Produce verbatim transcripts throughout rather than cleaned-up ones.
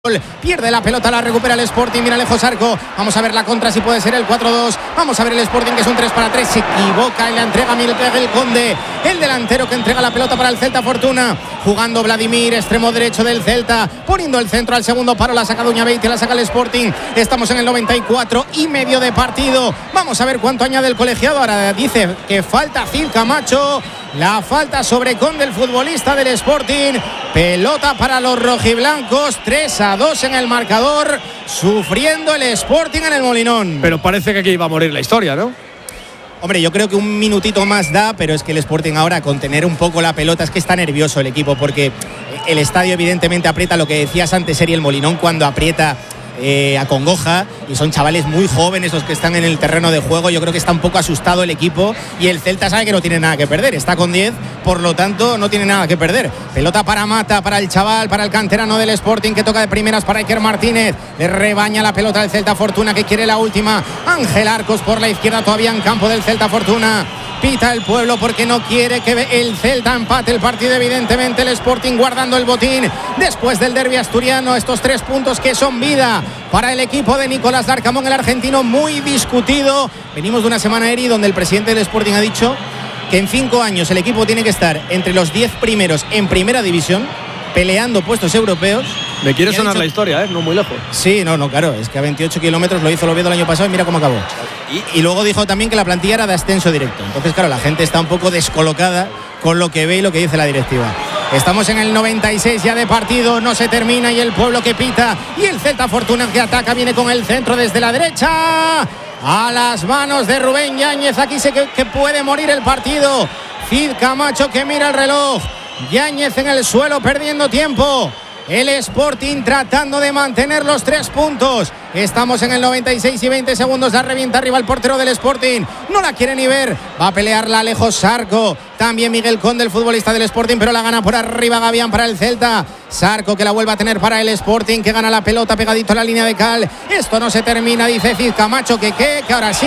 Pierde la pelota, la recupera el Sporting. Mira lejos Zarco. Vamos a ver la contra si puede ser el cuatro dos. Vamos a ver el Sporting que es un tres para tres. Se equivoca y la entrega Miguel Conde, el delantero que entrega la pelota para el Celta Fortuna. Jugando Vladimir, extremo derecho del Celta, poniendo el centro al segundo paro. La saca Duñabeiti, la saca el Sporting. Estamos en el noventa y cuatro y medio de partido. Vamos a ver cuánto añade el colegiado. Ahora dice que falta Cid Camacho. La falta sobre Conde, el futbolista del Sporting. Pelota para los rojiblancos. tres a dos en el marcador. Sufriendo el Sporting en el Molinón. Pero parece que aquí iba a morir la historia, ¿no? Hombre, yo creo que un minutito más da, pero es que el Sporting ahora, con tener un poco la pelota, es que está nervioso el equipo, porque el estadio evidentemente aprieta. Lo que decías antes, Eri, el Molinón cuando aprieta Eh, acongoja, y son chavales muy jóvenes los que están en el terreno de juego. Yo creo que está un poco asustado el equipo y el Celta sabe que no tiene nada que perder, está con diez, por lo tanto no tiene nada que perder. Pelota para Mata, para el chaval, para el canterano del Sporting, que toca de primeras para Iker Martínez. Le rebaña la pelota del Celta Fortuna, que quiere la última. Ángel Arcos por la izquierda, todavía en campo del Celta Fortuna. Pita el pueblo porque no quiere que el Celta empate el partido. Evidentemente el Sporting guardando el botín después del derbi asturiano. Estos tres puntos que son vida para el equipo de Nicolás Larcamón, el argentino, muy discutido. Venimos de una semana, Eri, donde el presidente del Sporting ha dicho que en cinco años el equipo tiene que estar entre los diez primeros en primera división, peleando puestos europeos. Me quiere sonar dicho... la historia, ¿eh? No muy lejos. Sí, no, no, claro. Es que a veintiocho kilómetros lo hizo el Oviedo el año pasado y mira cómo acabó. Y, y luego dijo también que la plantilla era de ascenso directo. Entonces, claro, la gente está un poco descolocada con lo que ve y lo que dice la directiva. Estamos en el noventa y seis ya de partido, no se termina y el pueblo que pita. Y el Celta Fortuna que ataca, viene con el centro desde la derecha. A las manos de Rubén Yáñez. Aquí sé que, que puede morir el partido. Cid Camacho que mira el reloj. Yáñez en el suelo perdiendo tiempo. El Sporting tratando de mantener los tres puntos. Estamos en el noventa y seis y veinte segundos. La revienta arriba el portero del Sporting. No la quiere ni ver. Va a pelearla lejos Zarco. También Miguel Conde, el futbolista del Sporting, pero la gana por arriba Gavián para el Celta. Zarco que la vuelve a tener para el Sporting, que gana la pelota pegadito a la línea de cal. Esto no se termina, dice Cid Camacho, que qué, que ahora sí,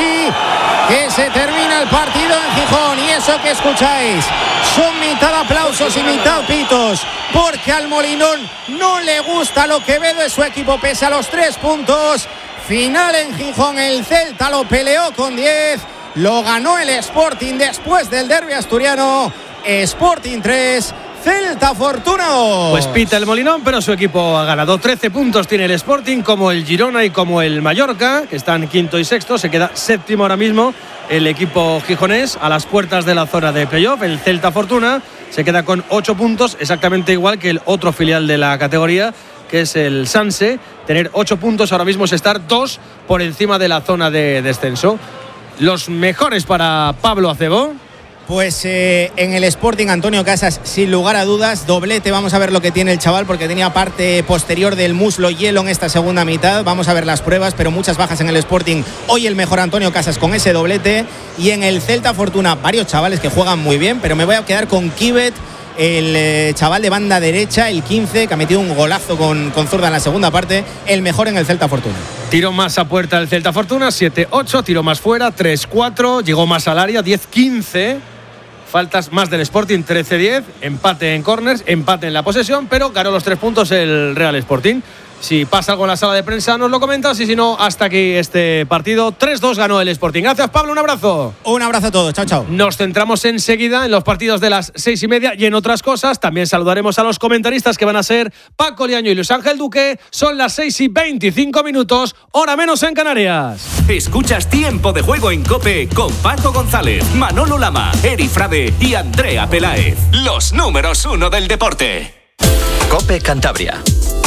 que se termina el partido en Gijón. Y eso que escucháis son mitad aplausos y mitad pitos, porque al Molinón no le gusta lo que ve de su equipo pese a los tres puntos. Final en Gijón, el Celta lo peleó con diez, lo ganó el Sporting después del derbi asturiano. Sporting tres, Celta Fortuna dos. Pues pita el Molinón, pero su equipo ha ganado. trece puntos tiene el Sporting, como el Girona y como el Mallorca, que están quinto y sexto. Se queda séptimo ahora mismo el equipo gijonés, a las puertas de la zona de playoff. El Celta Fortuna se queda con ocho puntos, exactamente igual que el otro filial de la categoría, que es el Sanse. Tener ocho puntos ahora mismo es estar dos por encima de la zona de descenso. Los mejores para Pablo Acebo. Pues eh, en el Sporting, Antonio Casas, sin lugar a dudas, doblete. Vamos a ver lo que tiene el chaval, porque tenía parte posterior del muslo hielo en esta segunda mitad. Vamos a ver las pruebas, pero muchas bajas en el Sporting. Hoy el mejor Antonio Casas con ese doblete. Y en el Celta Fortuna, varios chavales que juegan muy bien, pero me voy a quedar con Kibet, el eh, chaval de banda derecha, el quince, que ha metido un golazo con, con zurda en la segunda parte. El mejor en el Celta Fortuna. Tiro más a puerta del Celta Fortuna, siete ocho. Tiro más fuera, tres cuatro. Llegó más al área, diez quince. Faltas más del Sporting, trece diez. Empate en corners, empate en la posesión, pero ganó los tres puntos el Real Sporting. Si pasa algo en la sala de prensa nos lo comentas, y si no, hasta aquí este partido. tres dos ganó el Sporting. Gracias, Pablo, un abrazo. Un abrazo a todos, chao, chao. Nos centramos enseguida en los partidos de las seis y media y en otras cosas. También saludaremos a los comentaristas, que van a ser Paco Liaño y Luis Ángel Duque. Son las seis y veinticinco minutos, hora menos en Canarias. Escuchas Tiempo de Juego en COPE con Paco González, Manolo Lama, Eri Frade y Andrea Peláez. Los números uno del deporte. COPE Cantabria.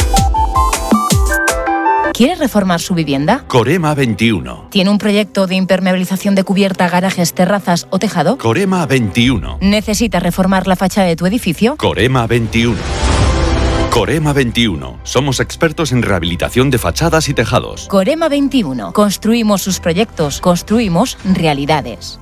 ¿Quiere reformar su vivienda? Corema veintiuno. ¿Tiene un proyecto de impermeabilización de cubierta, garajes, terrazas o tejado? Corema veintiuno. ¿Necesita reformar la fachada de tu edificio? Corema veintiuno. Corema veintiuno. Somos expertos en rehabilitación de fachadas y tejados. Corema veintiuno. Construimos sus proyectos, construimos realidades.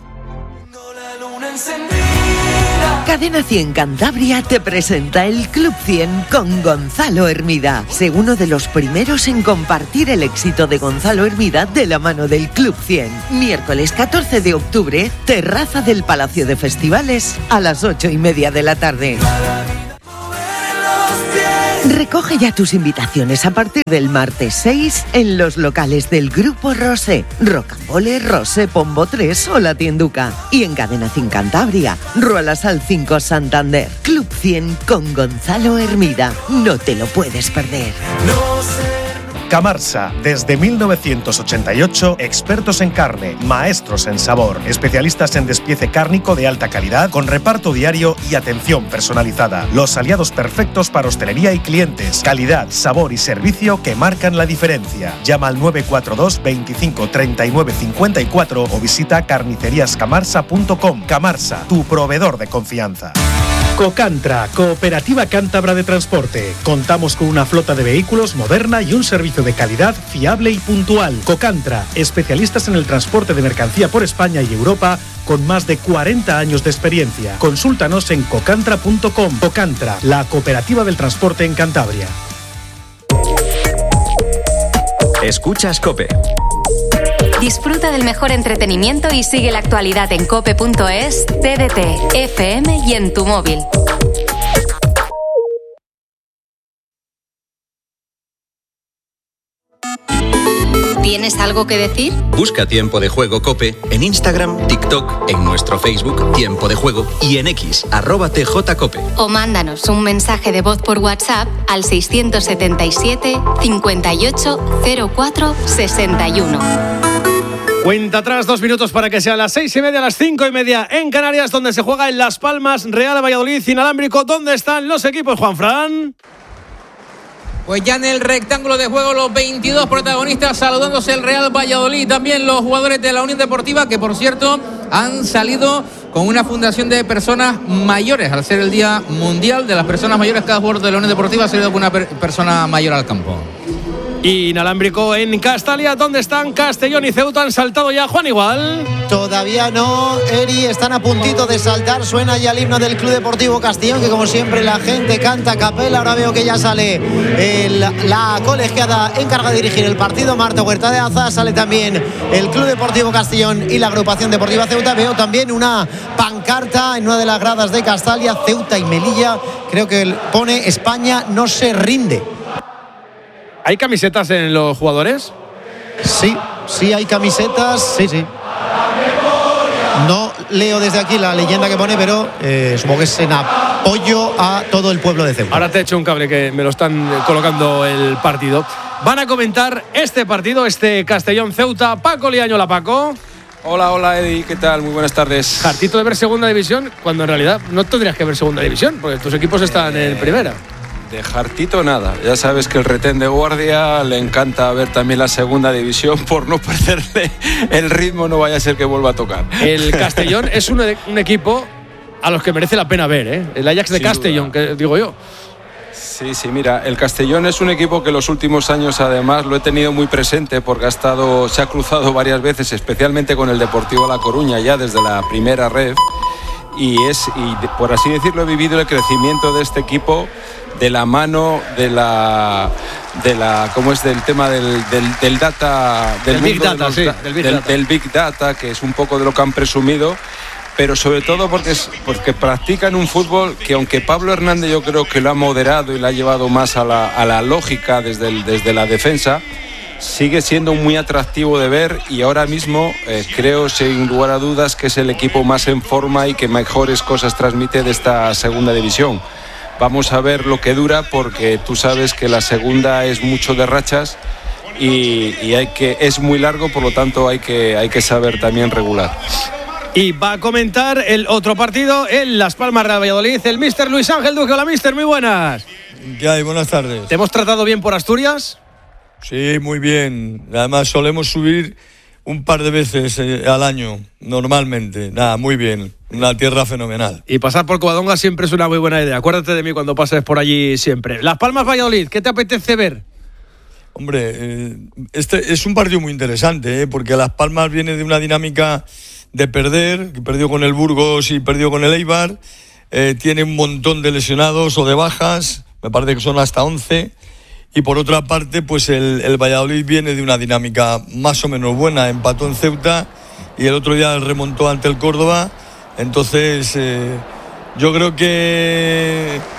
Cadena cien Cantabria te presenta el Club cien con Gonzalo Hermida. Sé uno de los primeros en compartir el éxito de Gonzalo Hermida de la mano del Club cien. Miércoles catorce de octubre, terraza del Palacio de Festivales a las ocho y media de la tarde. Recoge ya tus invitaciones a partir del martes seis en los locales del Grupo Rosé, Rocambole, Rosé, Pombo tres o La Tienduca. Y en Cadena cien Cantabria, Rua La Sal cinco Santander. Club cien con Gonzalo Hermida. No te lo puedes perder. No sé. Camarsa, desde mil novecientos ochenta y ocho, expertos en carne, maestros en sabor, especialistas en despiece cárnico de alta calidad, con reparto diario y atención personalizada. Los aliados perfectos para hostelería y clientes. Calidad, sabor y servicio que marcan la diferencia. Llama al nueve cuatro dos, veinticinco, treinta y nueve, cincuenta y cuatro o visita carnicerías camarsa punto com. Camarsa, tu proveedor de confianza. Cocantra, Cooperativa Cántabra de Transporte. Contamos con una flota de vehículos moderna y un servicio de calidad fiable y puntual. Cocantra, especialistas en el transporte de mercancía por España y Europa con más de cuarenta años de experiencia. Consúltanos en cocantra punto com. Cocantra, la cooperativa del transporte en Cantabria. Escuchas COPE. Disfruta del mejor entretenimiento y sigue la actualidad en cope punto es, T D T, F M y en tu móvil. ¿Tienes algo que decir? Busca Tiempo de Juego COPE en Instagram, TikTok, en nuestro Facebook Tiempo de Juego y en X, arroba T J Cope. O mándanos un mensaje de voz por WhatsApp al seiscientos setenta y siete, cincuenta y ocho, cero cuatro, sesenta y uno. Cuenta atrás, dos minutos para que sean las seis y media, las cinco y media en Canarias, donde se juega en Las Palmas, Real Valladolid, inalámbrico. ¿Dónde están los equipos, Juanfran? Pues ya en el rectángulo de juego los veintidós protagonistas saludándose el Real Valladolid, también los jugadores de la Unión Deportiva, que por cierto han salido con una fundación de personas mayores. Al ser el Día Mundial de las Personas Mayores, cada jugador de la Unión Deportiva ha salido con una per- persona mayor al campo. Inalámbrico en Castalia, ¿dónde están Castellón y Ceuta? ¿Han saltado ya, Juan Igual? Todavía no, Eri, están a puntito de saltar. Suena ya el himno del Club Deportivo Castellón, que como siempre la gente canta a capela. Ahora veo que ya sale el, la colegiada encargada de dirigir el partido, Marta Huerta de Aza. Sale también el Club Deportivo Castellón y la agrupación deportiva Ceuta. Veo también una pancarta en una de las gradas de Castalia, Ceuta y Melilla. Creo que pone España no se rinde. ¿Hay camisetas en los jugadores? Sí, sí hay camisetas, sí, sí. No leo desde aquí la leyenda que pone, pero eh, supongo que es en apoyo a todo el pueblo de Ceuta. Ahora te echo un cable que me lo están colocando el partido. Van a comentar este partido, este Castellón-Ceuta. Paco Liaño, la Paco. Hola, hola Eddie, ¿qué tal? Muy buenas tardes. Jartito de ver segunda división, cuando en realidad no tendrías que ver segunda división, porque tus equipos están eh, en primera. De Jartito nada, ya sabes que el retén de guardia le encanta ver también la segunda división por no perderle el ritmo, no vaya a ser que vuelva a tocar. El Castellón es un, un equipo a los que merece la pena ver, ¿eh? El Ajax de Sin Castellón, duda. Que digo yo. Sí, sí, mira, el Castellón es un equipo que los últimos años además lo he tenido muy presente porque ha estado, se ha cruzado varias veces, especialmente con el Deportivo La Coruña ya desde la primera red, y es, y por así decirlo, he vivido el crecimiento de este equipo de la mano de la de la cómo es del tema del, del, del data del, del big data, sí, del, big del, data. del big data, que es un poco de lo que han presumido, pero sobre todo porque es, porque practican un fútbol que, aunque Pablo Hernández yo creo que lo ha moderado y lo ha llevado más a la, a la lógica desde, el, desde la defensa, sigue siendo muy atractivo de ver, y ahora mismo eh, creo sin lugar a dudas que es el equipo más en forma y que mejores cosas transmite de esta segunda división. Vamos a ver lo que dura, porque tú sabes que la segunda es mucho de rachas y, y hay que, es muy largo, por lo tanto hay que, hay que saber también regular. Y va a comentar el otro partido en Las Palmas, Real Valladolid, el míster Luis Ángel Duque. Hola, míster, muy buenas. ¿Qué hay? Buenas tardes. ¿Te hemos tratado bien por Asturias? Sí, muy bien. Además solemos subir un par de veces al año, normalmente. Nada, muy bien. Una tierra fenomenal. Y pasar por Covadonga siempre es una muy buena idea. Acuérdate de mí cuando pases por allí siempre. Las Palmas, Valladolid, ¿qué te apetece ver? Hombre, eh, este es un partido muy interesante, ¿eh? Porque Las Palmas viene de una dinámica de perder, que perdió con el Burgos y perdió con el Eibar. Eh, tiene un montón de lesionados o de bajas, me parece que son hasta once. Y por otra parte, pues el, el Valladolid viene de una dinámica más o menos buena. Empató en Ceuta y el otro día remontó ante el Córdoba. Entonces, eh, yo creo que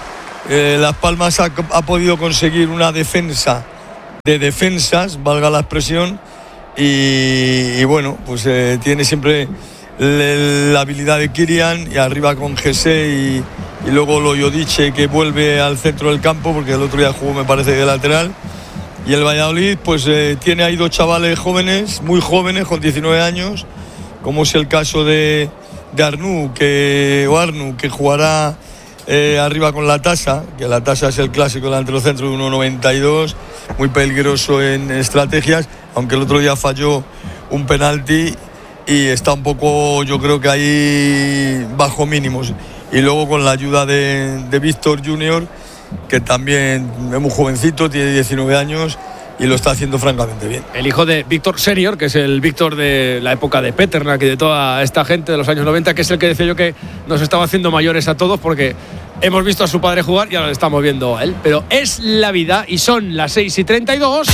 Eh, Las Palmas ha, ha podido conseguir una defensa de defensas, valga la expresión, y, y bueno, pues eh, tiene siempre le, la habilidad de Kirian, y arriba con Gese y, y luego Loyodice, que vuelve al centro del campo porque el otro día jugó, me parece, de lateral. Y el Valladolid pues eh, tiene ahí dos chavales jóvenes, muy jóvenes, con diecinueve años, como es el caso de, de Arnau, que, o Arnau, que jugará eh, arriba con la Tasa, que la Tasa es el clásico delantero centro de uno noventa y dos, muy peligroso en estrategias, aunque el otro día falló un penalti y está un poco, yo creo que ahí bajo mínimos. Y luego con la ayuda de, de Víctor Junior, que también es muy jovencito, tiene diecinueve años y lo está haciendo francamente bien. El hijo de Víctor Senior, que es el Víctor de la época de Peternak y de toda esta gente de los años noventa, que es el que decía yo que nos estaba haciendo mayores a todos, porque hemos visto a su padre jugar y ahora le estamos viendo a él. Pero es la vida y son las seis y treinta y dos.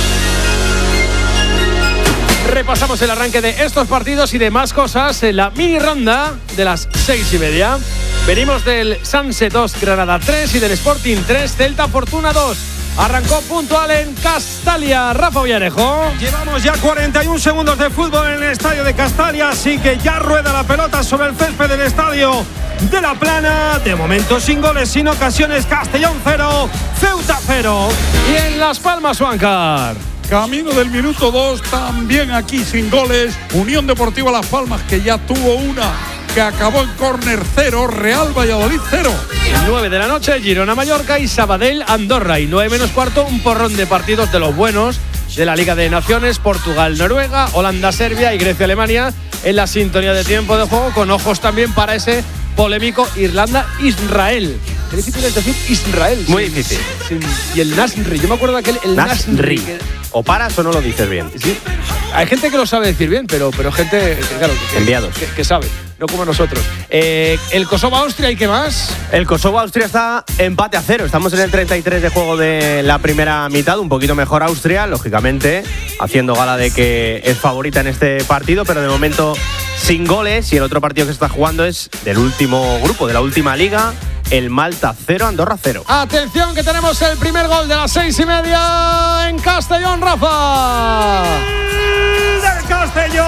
Repasamos el arranque de estos partidos y de más cosas en la mini ronda de las seis y media. Venimos del Sanse dos, Granada tres, y del Sporting tres, Celta Fortuna dos. Arrancó puntual en Castalia. Rafa Villarejo. Llevamos ya cuarenta y un segundos de fútbol en el estadio de Castalia, así que ya rueda la pelota sobre el césped del estadio de La Plana. De momento sin goles, sin ocasiones. Castellón cero, Ceuta cero. Y en Las Palmas, Juancar. Camino del minuto dos, también aquí sin goles. Unión Deportiva Las Palmas, que ya tuvo una, que acabó en córner cero. Real Valladolid cero. nueve de la noche, Girona Mallorca y Sabadell Andorra. Y nueve menos cuarto, un porrón de partidos de los buenos de la Liga de Naciones. Portugal Noruega, Holanda Serbia y Grecia Alemania en la sintonía de tiempo de juego, con ojos también para ese polémico Irlanda Israel. Qué difícil es decir Israel. Muy sin, difícil. Sin, y el Nasri, yo me acuerdo de aquel el Nasri. Nasri. Que, o paras o no lo dices bien. Sí. Hay gente que lo sabe decir bien, pero, pero gente que, claro, que, enviados que, que sabe, no como nosotros. Eh, el Kosovo-Austria, ¿y qué más? El Kosovo-Austria está empate a cero. Estamos en el treinta y tres de juego de la primera mitad. Un poquito mejor Austria, lógicamente, haciendo gala de que es favorita en este partido, pero de momento sin goles. Y el otro partido que se está jugando es del último grupo, de la última liga. El Malta cero, Andorra cero. Atención, que tenemos el primer gol de las seis y media en Castellón, Rafa. ¡Del Castellón!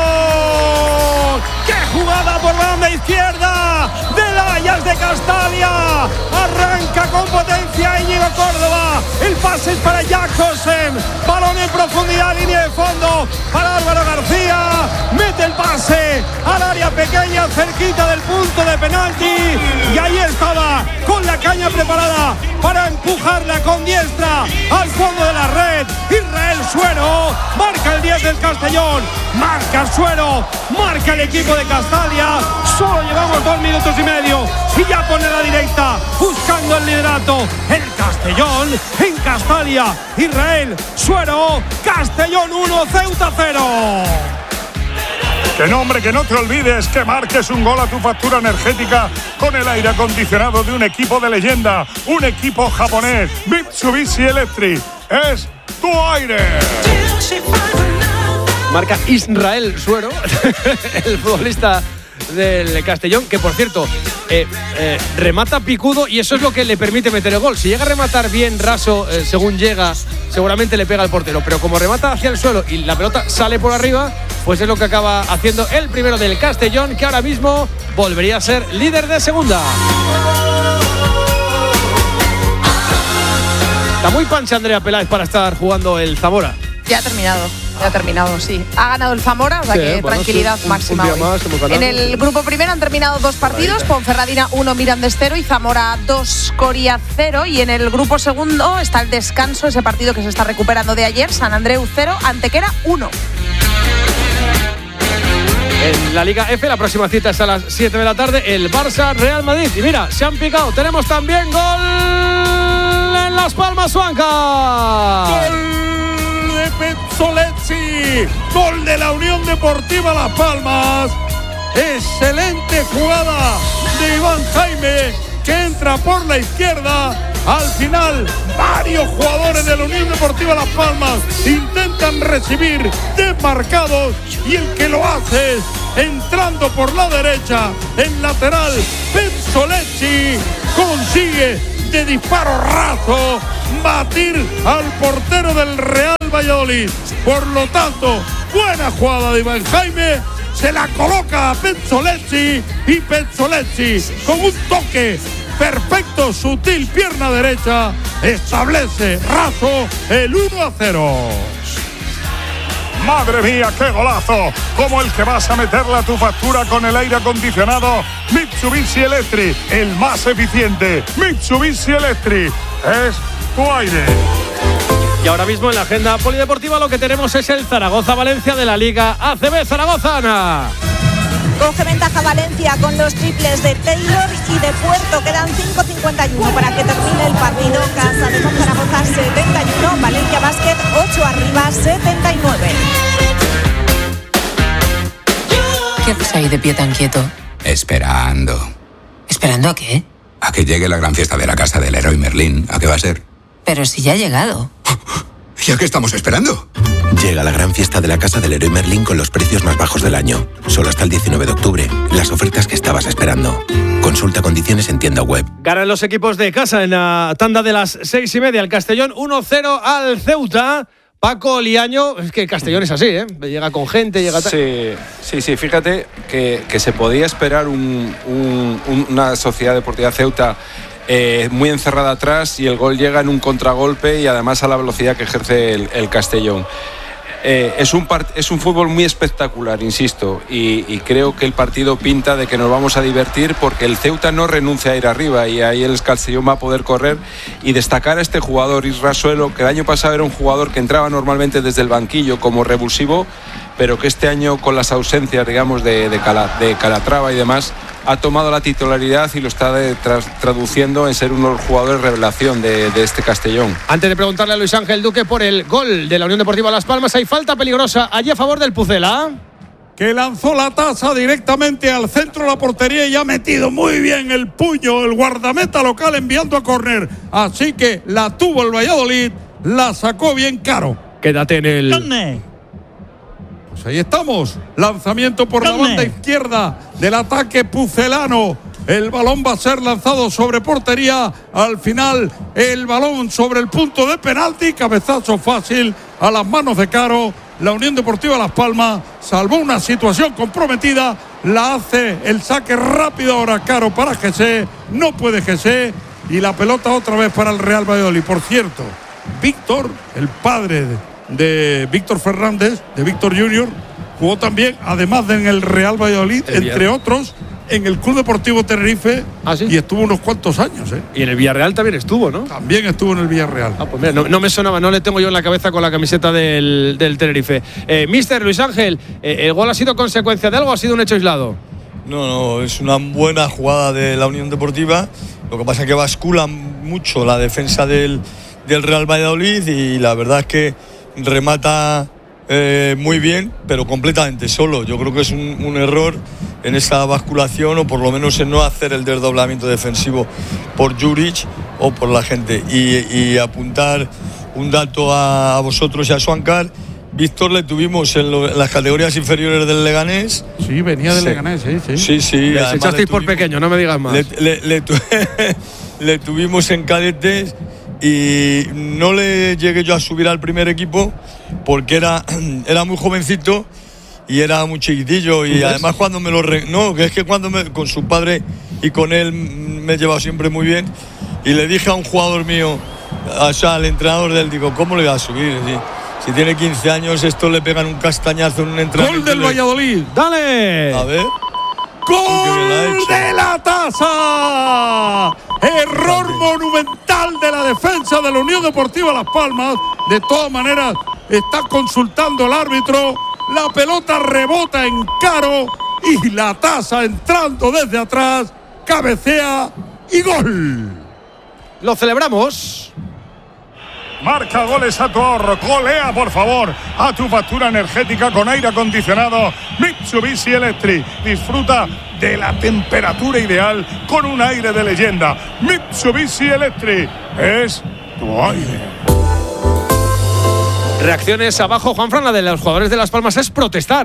¡Qué jugada por la banda izquierda del Ajax de Castalia! Arranca con potencia Íñigo Córdoba. El pase es para Jakobsen. Balón en profundidad, línea de fondo para Álvaro García. Mete el pase al área pequeña, cerquita del punto de penalti. Y ahí estaba, con la caña preparada para empujarla con diestra al fondo de la red. Israel Suero marca el diez del Castellón. Marca Suero, marca el equipo de Castalia. Solo llevamos dos minutos y medio y ya pone la directa, buscando el liderato. El Castellón en Castalia. Israel Suero, Castellón uno, Ceuta cero. Que no, hombre, que no te olvides que marques un gol a tu factura energética con el aire acondicionado de un equipo de leyenda, un equipo japonés, Mitsubishi Electric. Es tu aire. Marca Israel Suero, el futbolista del Castellón, que por cierto eh, eh, remata picudo, y eso es lo que le permite meter el gol. Si llega a rematar bien raso, eh, según llega, seguramente le pega al portero, pero como remata hacia el suelo y la pelota sale por arriba, pues es lo que acaba haciendo el primero del Castellón, que ahora mismo volvería a ser líder de segunda. Está muy pancha Andrea Peláez para estar jugando el Zamora. Ya ha terminado, ya ha terminado, sí. Ha ganado el Zamora, o sea sí, que bueno, tranquilidad sí, un, máxima. un hoy. más, en el grupo primero han terminado dos partidos, Ponferradina uno, Mirandés cero y Zamora dos, Coria cero. Y en el grupo segundo está el descanso, ese partido que se está recuperando de ayer, San Andreu cero, Antequera uno. En la Liga F, la próxima cita es a las siete de la tarde, el Barça Real Madrid. Y mira, se han picado, tenemos también gol en Las Palmas, Huanca. Gol de Pezzoletti, gol de la Unión Deportiva Las Palmas. Excelente jugada de Iván Jaime, que entra por la izquierda. Al final, varios jugadores de la Unión Deportiva Las Palmas intentan recibir desmarcados, y el que lo hace entrando por la derecha, en lateral, Pezzoletti consigue de disparo raso, batir al portero del Real Valladolid. Por lo tanto, buena jugada de Iván Jaime, se la coloca a Pezzolezzi y Pezzolezzi con un toque perfecto, sutil, pierna derecha, establece raso el uno a cero. Madre mía, qué golazo, como el que vas a meterle a tu factura con el aire acondicionado Mitsubishi Electric, el más eficiente. Mitsubishi Electric es tu aire. Y ahora mismo en la agenda polideportiva lo que tenemos es el Zaragoza-Valencia de la Liga A C B. Zaragoza, Ana. Coge ventaja Valencia con los triples de Taylor y de Puerto. Quedan cinco cincuenta y uno para que termine el partido. Casa de Zaragoza setenta y uno, Valencia Basket ocho arriba, setenta y nueve. ¿Qué haces ahí de pie tan quieto? Esperando. ¿Esperando a qué? A que llegue la gran fiesta de la casa del Leroy Merlin. ¿A qué va a ser? Pero si ya ha llegado. ¿Y a qué estamos esperando? Llega la gran fiesta de la casa del Leroy Merlin con los precios más bajos del año. Solo hasta el diecinueve de octubre. Las ofertas que estabas esperando. Consulta condiciones en tienda web. Ganan los equipos de casa en la tanda de las seis y media. El Castellón uno cero al Ceuta. Paco Liaño, es que Castellón es así, ¿eh? Llega con gente, llega... Sí, sí, sí, fíjate que, que se podía esperar un, un, una Sociedad Deportiva Ceuta eh, muy encerrada atrás y el gol llega en un contragolpe y además a la velocidad que ejerce el, el Castellón. Eh, es, un part- es un fútbol muy espectacular, insisto, y, y creo que el partido pinta de que nos vamos a divertir porque el Ceuta no renuncia a ir arriba y ahí el Castellón va a poder correr y destacar a este jugador, Israsuelo, que el año pasado era un jugador que entraba normalmente desde el banquillo como revulsivo, pero que este año con las ausencias, digamos, de, de, Cala, de Calatrava y demás, ha tomado la titularidad y lo está de, tras, traduciendo en ser uno de los jugadores revelación de, de este Castellón. Antes de preguntarle a Luis Ángel Duque por el gol de la Unión Deportiva Las Palmas, hay falta peligrosa allí a favor del Pucela, que lanzó la taza directamente al centro de la portería y ha metido muy bien el puño el guardameta local enviando a córner. Así que la tuvo el Valladolid, la sacó bien Caro. Quédate en el... ¿Dónde? Pues ahí estamos, lanzamiento por la banda izquierda del ataque pucelano. El balón va a ser lanzado sobre portería. Al final el balón sobre el punto de penalti. Cabezazo fácil a las manos de Caro. La Unión Deportiva Las Palmas salvó una situación comprometida. La hace el saque rápido ahora Caro para José. No puede José. Y la pelota otra vez para el Real Valladolid. Por cierto, Víctor, el padre de de Víctor Fernández, de Víctor Junior, jugó también, además de en el Real Valladolid, el entre otros, en el Club Deportivo Tenerife. ¿Ah, sí? Y estuvo unos cuantos años, ¿eh? Y en el Villarreal también estuvo, ¿no? También estuvo en el Villarreal. Ah, pues mira, no, no me sonaba, no le tengo yo en la cabeza con la camiseta del, del Tenerife. Eh, Mister Luis Ángel, eh, ¿el gol ha sido consecuencia de algo o ha sido un hecho aislado? No, no, es una buena jugada de la Unión Deportiva. Lo que pasa es que bascula mucho la defensa del, del Real Valladolid y la verdad es que remata eh, muy bien, pero completamente solo. Yo creo que es un, un error en esa basculación o por lo menos en no hacer el desdoblamiento defensivo por Juric o por la gente. Y, y apuntar un dato a, a vosotros y a Suancar. Víctor le tuvimos en, lo, en las categorías inferiores del Leganés. Sí, venía del sí. Leganés, sí, sí. Sí, sí. Les echasteis por pequeño, no me digas más. Le, le, le, tu, le tuvimos en cadetes y no le llegué yo a subir al primer equipo porque era, era muy jovencito y era muy chiquitillo y además cuando me lo... Re, no, que es que cuando me, con su padre y con él me he llevado siempre muy bien y le dije a un jugador mío, o sea, al entrenador de él, digo, ¿cómo le voy a subir? Sí. Si tiene quince años, esto le pegan un castañazo en un entrenamiento. ¡Gol del Valladolid! ¡Dale! A ver. ¡Gol de la taza! Error monumental de la defensa de la Unión Deportiva Las Palmas. De todas maneras, está consultando el árbitro. La pelota rebota en Caro y la taza entrando desde atrás. Cabecea y gol. Lo celebramos. Marca goles a tu ahorro, golea por favor a tu factura energética con aire acondicionado Mitsubishi Electric. Disfruta de la temperatura ideal con un aire de leyenda. Mitsubishi Electric es tu aire. Reacciones abajo, Juanfran, la de los jugadores de Las Palmas es protestar.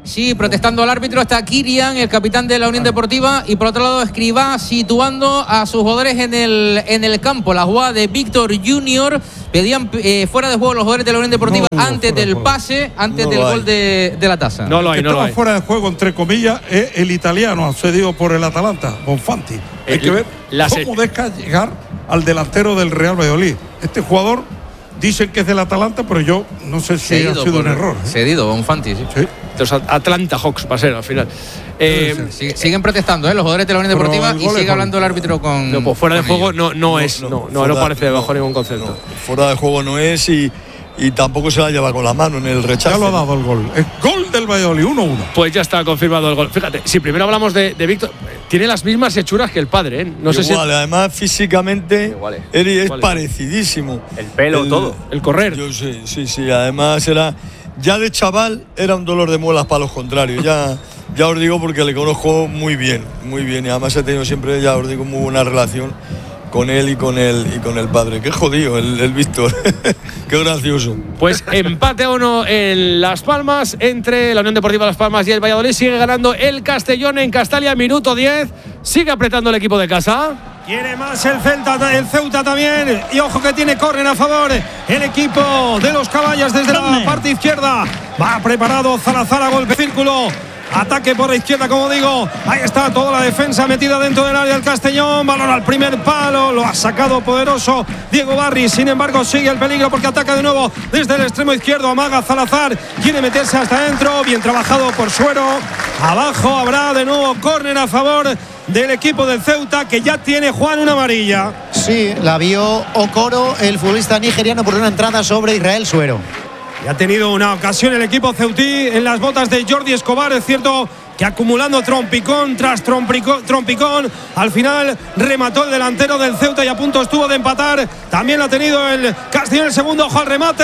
Sí, protestando al árbitro está Kirian, el capitán de la Unión Deportiva, y por otro lado Escribá situando a sus jugadores en el, en el campo. La jugada de Víctor Junior, pedían eh, fuera de juego los jugadores de la Unión Deportiva no, antes del pase, antes no del gol de, de la taza. No lo hay, no lo hay. Fuera de juego, entre comillas, es el italiano cedido por el Atalanta, Bonfanti. Hay el, que ver cómo se... deja llegar al delantero del Real Valladolid. Este jugador dicen que es del Atalanta, pero yo no sé si cedido ha sido un error. ¿eh? Cedido, Bonfanti, sí. sí. Los Atlanta Hawks va a ser al final. Eh, sí, siguen protestando, ¿eh? Los jugadores de la Unión Deportiva y sigue hablando el árbitro con. No, pues fuera de juego no, no es, no, no, no, no parece bajo ningún concepto. No, fuera de juego no es y. Y tampoco se la lleva con la mano en el rechazo. Ya lo ha dado el gol. El gol del Valladolid, uno uno. Pues ya está confirmado el gol. Fíjate, si primero hablamos de, de Víctor, tiene las mismas hechuras que el padre, ¿eh? No igual, sé si. Además, físicamente, igual, Eri es igual, parecidísimo. El pelo, el, todo. El correr. Yo sí, sí, sí. Además, era. Ya de chaval era un dolor de muelas para los contrarios. Ya, ya os digo porque le conozco muy bien, muy bien. Y además he tenido siempre, ya os digo, muy buena relación con él y con él y con el padre. Qué jodido el, el Víctor. Qué gracioso. Pues empate a uno en Las Palmas entre la Unión Deportiva Las Palmas y el Valladolid. Sigue ganando el Castellón en Castalia, minuto diez. Sigue apretando el equipo de casa. Quiere más el Celta, el Ceuta también. Y ojo que tiene córner a favor el equipo de los Caballas desde la parte izquierda. Va preparado Salazar a golpe círculo. Ataque por la izquierda, como digo. Ahí está toda la defensa metida dentro del área del Castellón. Balón al primer palo. Lo ha sacado poderoso Diego Barry. Sin embargo, sigue el peligro porque ataca de nuevo desde el extremo izquierdo. Amaga Salazar. Quiere meterse hasta adentro. Bien trabajado por Suero. Abajo habrá de nuevo córner a favor del equipo del Ceuta, que ya tiene, Juan, una amarilla. Sí, la vio Okoro, el futbolista nigeriano, por una entrada sobre Israel Suero. Y ha tenido una ocasión el equipo ceutí en las botas de Jordi Escobar. Es cierto que acumulando trompicón tras trompicón, trompicón, al final remató el delantero del Ceuta y a punto estuvo de empatar. También ha tenido el Castellón el segundo, ojo al remate.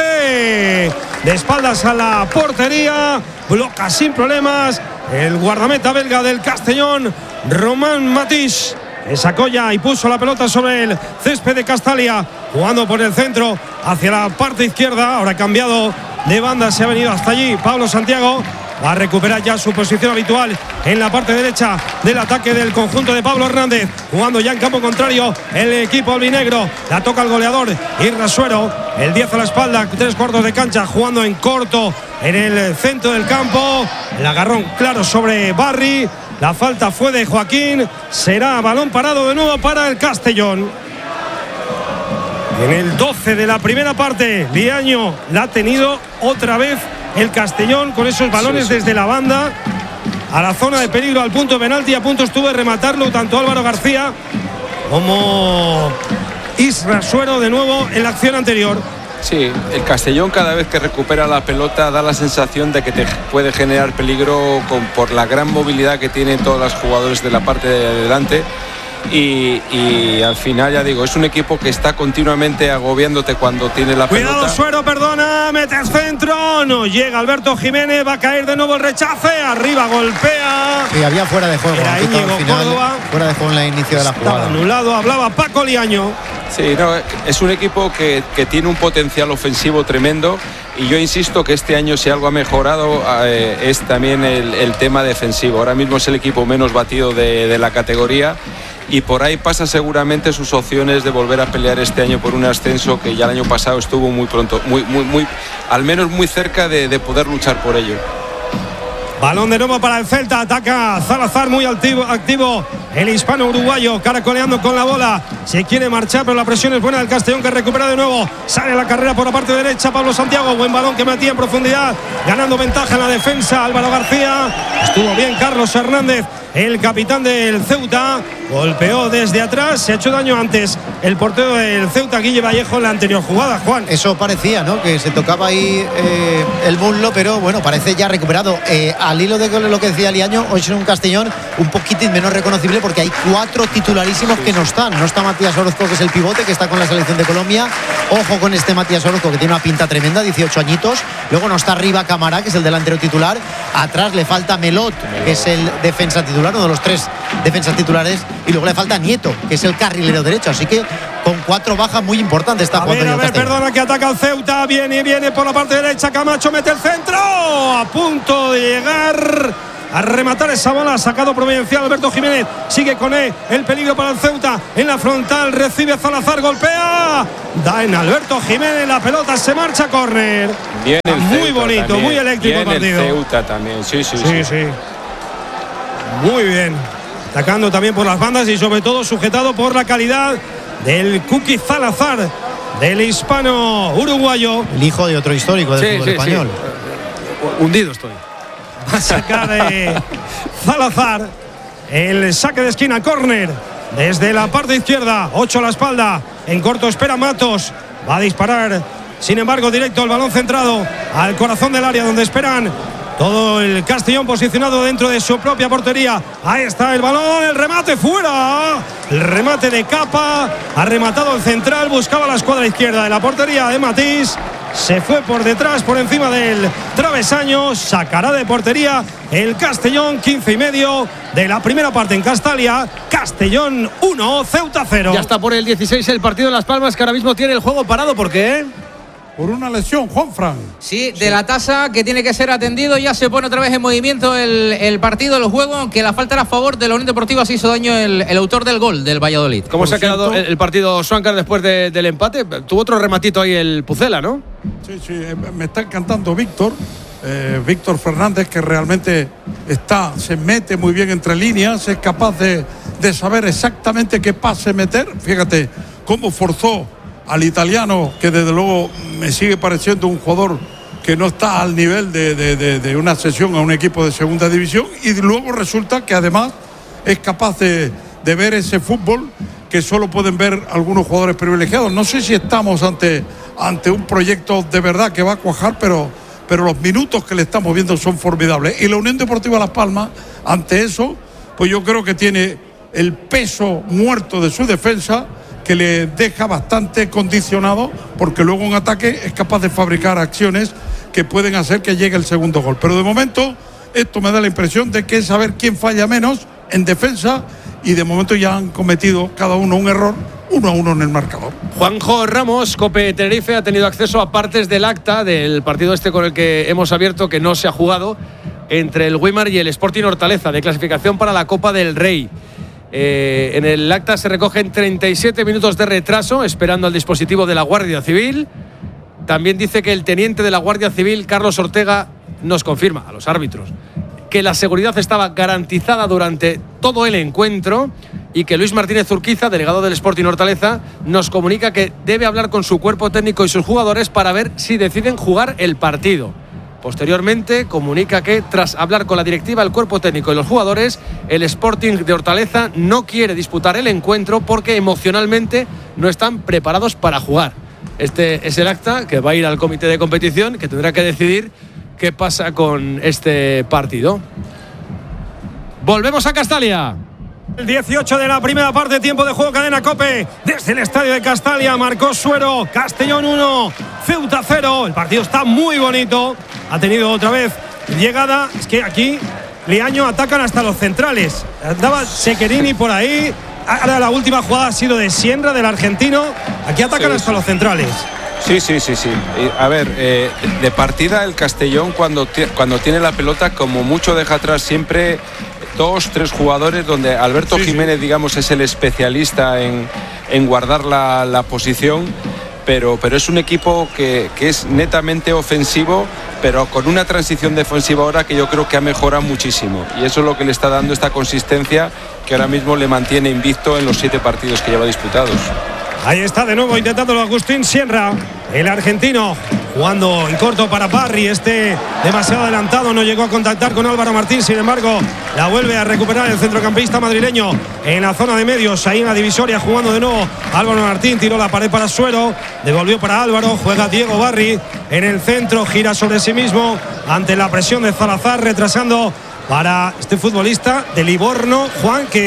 De espaldas a la portería, bloca sin problemas el guardameta belga del Castellón, Román Matís. Le sacó ya y puso la pelota sobre el césped de Castalia, jugando por el centro hacia la parte izquierda. Ahora ha cambiado de banda, se ha venido hasta allí Pablo Santiago. Va a recuperar ya su posición habitual en la parte derecha del ataque del conjunto de Pablo Hernández. Jugando ya en campo contrario el equipo albinegro. La toca el goleador Irra Suero. El diez a la espalda, tres cuartos de cancha, jugando en corto en el centro del campo. El agarrón claro sobre Barry. La falta fue de Joaquín. Será balón parado de nuevo para el Castellón. En el doce de la primera parte, Liaño la ha tenido otra vez el Castellón con esos balones sí, sí. desde la banda a la zona de peligro, al punto de penalti. A punto estuvo de rematarlo tanto Álvaro García como Isra Suero de nuevo en la acción anterior. Sí, el Castellón cada vez que recupera la pelota da la sensación de que te puede generar peligro con, por la gran movilidad que tienen todos los jugadores de la parte de adelante. Y, y al final, ya digo, es un equipo que está continuamente agobiándote cuando tiene la Cuidado, pelota. Suero, perdona, mete al centro, no llega Alberto Jiménez, va a caer de nuevo el rechace, arriba golpea. Y había fuera de juego. Era Íñigo final, Córdoba. Fuera de juego en el inicio de la jugada. Estaba anulado, hablaba Paco Liaño. Sí, no, es un equipo que, que tiene un potencial ofensivo tremendo y yo insisto que este año si algo ha mejorado eh, es también el, el tema defensivo. Ahora mismo es el equipo menos batido de, de la categoría y por ahí pasa seguramente sus opciones de volver a pelear este año por un ascenso que ya el año pasado estuvo muy pronto, muy, muy, muy, al menos muy cerca de, de poder luchar por ello. Balón de nuevo para el Celta, ataca Salazar muy activo, activo el hispano uruguayo, caracoleando con la bola, se quiere marchar pero la presión es buena del Castellón que recupera de nuevo, sale la carrera por la parte derecha Pablo Santiago, buen balón que metía en profundidad, ganando ventaja en la defensa Álvaro García, estuvo bien Carlos Hernández, el capitán del Ceuta, golpeó desde atrás, se ha hecho daño antes el portero del Ceuta, Guille Vallejo, en la anterior jugada, Juan. Eso parecía, ¿no? Que se tocaba ahí eh, el muslo, pero bueno, parece ya recuperado. Eh, al hilo de lo que decía Liaño, hoy es un Castellón un poquitín menos reconocible porque hay cuatro titularísimos que no están. No está Matías Orozco, que es el pivote, que está con la selección de Colombia. Ojo con este Matías Orozco, que tiene una pinta tremenda, dieciocho añitos. Luego no está arriba Camará, que es el delantero titular. Atrás le falta Melot, que es el defensa titular, uno de los tres defensas titulares. Y luego le falta Nieto, que es el carrilero derecho. Así que con cuatro bajas muy importantes está jugando. A ver, a ver, perdona, que ataca el Ceuta. Viene y viene por la parte derecha. Camacho mete el centro. A punto de llegar a rematar esa bola. Sacado providencial Alberto Jiménez. Sigue con él. El peligro para el Ceuta. En la frontal recibe Salazar. Golpea. Da en Alberto Jiménez. La pelota se marcha a córner. Bien el Muy Ceuta bonito, también. muy eléctrico el Bien partido. el Ceuta también. Sí, sí, sí. Sí, sí. Muy bien. Atacando también por las bandas y sobre todo sujetado por la calidad del Cookie Salazar, del hispano uruguayo. El hijo de otro histórico del Sí, fútbol sí, español. sí. Hundido estoy. Va a sacar de Salazar el saque de esquina, córner desde la parte izquierda, ocho a la espalda, en corto espera Matos, va a disparar, sin embargo directo el balón centrado al corazón del área donde esperan todo el Castellón posicionado dentro de su propia portería. Ahí está el balón, el remate fuera, el remate de Capa, ha rematado el central, buscaba la escuadra izquierda de la portería de Matís. Se fue por detrás, por encima del travesaño. Sacará de portería el Castellón. Quince y medio de la primera parte en Castalia. Castellón uno, Ceuta cero. Ya está por el dieciséis el partido de Las Palmas, que ahora mismo tiene el juego parado. ¿Por qué? Por una lesión, Juanfran. Sí, de la tasa que tiene que ser atendido. Ya se pone otra vez en movimiento el, el partido, el juego, aunque la falta era a favor de la Unión Deportiva. Se hizo daño el, el autor del gol del Valladolid. ¿Cómo Por se ha cierto, quedado el, el partido Swankar después de, del empate? Tuvo otro rematito ahí el Pucela, ¿no? Sí, sí, me está encantando Víctor. Eh, Víctor Fernández, que realmente está, se mete muy bien entre líneas, es capaz de, de saber exactamente qué pase meter. Fíjate cómo forzó al italiano, que desde luego me sigue pareciendo un jugador que no está al nivel de, de, de, de una sesión a un equipo de segunda división, y luego resulta que además es capaz de, de ver ese fútbol que solo pueden ver algunos jugadores privilegiados. No sé si estamos ante, ante un proyecto de verdad que va a cuajar, pero, pero los minutos que le estamos viendo son formidables. Y la Unión Deportiva Las Palmas, ante eso, pues yo creo que tiene el peso muerto de su defensa, que le deja bastante condicionado, porque luego un ataque es capaz de fabricar acciones que pueden hacer que llegue el segundo gol. Pero de momento esto me da la impresión de que es saber quién falla menos en defensa, y de momento ya han cometido cada uno un error, uno a uno en el marcador. Juanjo Ramos, COPE Tenerife, ha tenido acceso a partes del acta del partido este con el que hemos abierto, que no se ha jugado, entre el Weimar y el Sporting Hortaleza, de clasificación para la Copa del Rey. Eh, en el acta se recogen treinta y siete minutos de retraso esperando al dispositivo de la Guardia Civil. También dice que el teniente de la Guardia Civil, Carlos Ortega, nos confirma a los árbitros que la seguridad estaba garantizada durante todo el encuentro, y que Luis Martínez Urquiza, delegado del Sporting Hortaleza, nos comunica que debe hablar con su cuerpo técnico y sus jugadores para ver si deciden jugar el partido. Posteriormente comunica que tras hablar con la directiva, el cuerpo técnico y los jugadores, el Sporting de Hortaleza no quiere disputar el encuentro porque emocionalmente no están preparados para jugar. Este es el acta que va a ir al comité de competición, que tendrá que decidir qué pasa con este partido. Volvemos a Castalia. El dieciocho de la primera parte, tiempo de juego, cadena COPE. Desde el estadio de Castalia marcó Suero. Castellón uno, Ceuta cero. El partido está muy bonito. Ha tenido otra vez llegada. Es que aquí Liaño atacan hasta los centrales. Andaba Sequerini por ahí. Ahora la última jugada ha sido de Sienra, del argentino. Aquí atacan sí, hasta sí. los centrales. Sí, sí, sí, sí. A ver, eh, de partida el Castellón cuando, cuando tiene la pelota, como mucho deja atrás siempre dos, tres jugadores, donde Alberto sí, Jiménez, sí. digamos, es el especialista en, en guardar la, la posición, pero, pero es un equipo que, que es netamente ofensivo, pero con una transición defensiva ahora que yo creo que ha mejorado muchísimo, y eso es lo que le está dando esta consistencia que ahora mismo le mantiene invicto en los siete partidos que lleva disputados. Ahí está de nuevo intentándolo Agustín Sienra, el argentino, jugando en corto para Barry. Este demasiado adelantado, no llegó a contactar con Álvaro Martín. Sin embargo, la vuelve a recuperar el centrocampista madrileño en la zona de medios, ahí en la divisoria, jugando de nuevo Álvaro Martín. Tiró la pared para Suero, devolvió para Álvaro, juega Diego Barry en el centro, gira sobre sí mismo ante la presión de Salazar, retrasando para este futbolista de Livorno, Juan, que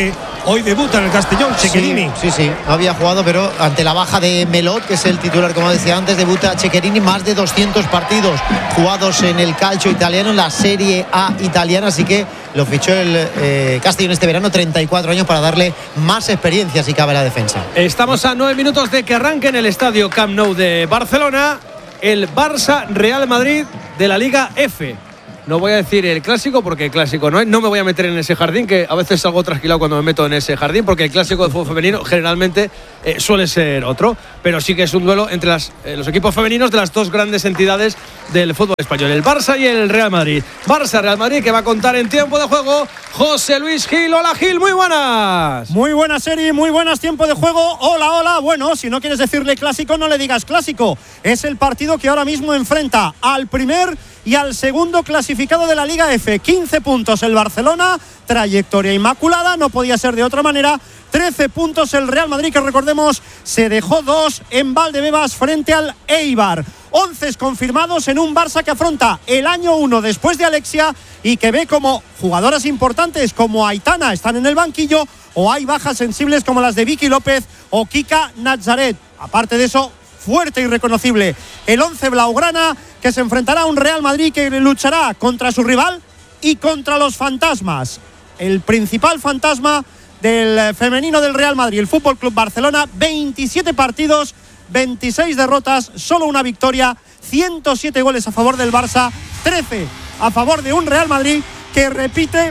Hoy debuta en el Castellón Cecherini. Sí, sí, sí, no había jugado, pero ante la baja de Melot, que es el titular, como decía antes, debuta Cecherini. Más de doscientos partidos jugados en el calcio italiano, en la Serie A italiana, así que lo fichó el eh, Castellón este verano, treinta y cuatro años, para darle más experiencia si cabe a la defensa. Estamos a nueve minutos de que arranque en el estadio Camp Nou de Barcelona el Barça Real Madrid de la Liga F. No voy a decir el clásico porque el clásico no hay. No me voy a meter en ese jardín, que a veces salgo trasquilado cuando me meto en ese jardín, porque el clásico de fútbol femenino generalmente eh, suele ser otro. Pero sí que es un duelo entre las, eh, los equipos femeninos de las dos grandes entidades del fútbol español, el Barça y el Real Madrid. Barça-Real Madrid, que va a contar en tiempo de juego José Luis Gil. Hola Gil, muy buenas. Muy buenas, serie, muy buenas, tiempo de juego. Hola, hola. Bueno, si no quieres decirle clásico, no le digas clásico. Es el partido que ahora mismo enfrenta al primer y al segundo clasificado de la Liga F. quince puntos el Barcelona, trayectoria inmaculada, no podía ser de otra manera. trece puntos el Real Madrid, que recordemos se dejó dos en Valdebebas frente al Eibar. once confirmados en un Barça que afronta el año uno después de Alexia y que ve como jugadoras importantes como Aitana están en el banquillo, o hay bajas sensibles como las de Vicky López o Kika Nazaret. Aparte de eso, fuerte y reconocible el once blaugrana, que se enfrentará a un Real Madrid que luchará contra su rival y contra los fantasmas. El principal fantasma del femenino del Real Madrid, el Fútbol Club Barcelona, veintisiete partidos, veintiséis derrotas, solo una victoria, ciento siete goles a favor del Barça, trece a favor de un Real Madrid que repite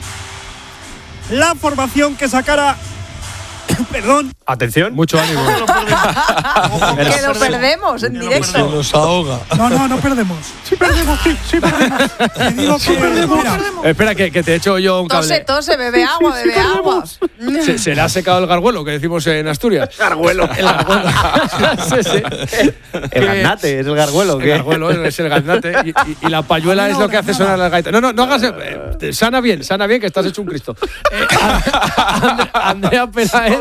la formación que sacara perdón. Atención. Mucho ánimo. Que lo perdemos en directo. Se nos ahoga. No, no, no perdemos. Sí perdemos, sí, sí perdemos. Te digo que perdemos. Espera, que, que te echo yo un cable. Tose, tose, bebe agua, bebe agua. Se, se le ha secado el garguelo, que decimos en Asturias. Garguelo. El garguelo. Sí, sí. El gaznate, es el garguelo. El garguelo es el gaznate. Y, y, y la payuela es lo que hace sonar las gaitas. No, no, no hagas. Eh, sana bien, sana bien, que estás hecho un Cristo. Eh, And, Andrea Peláez.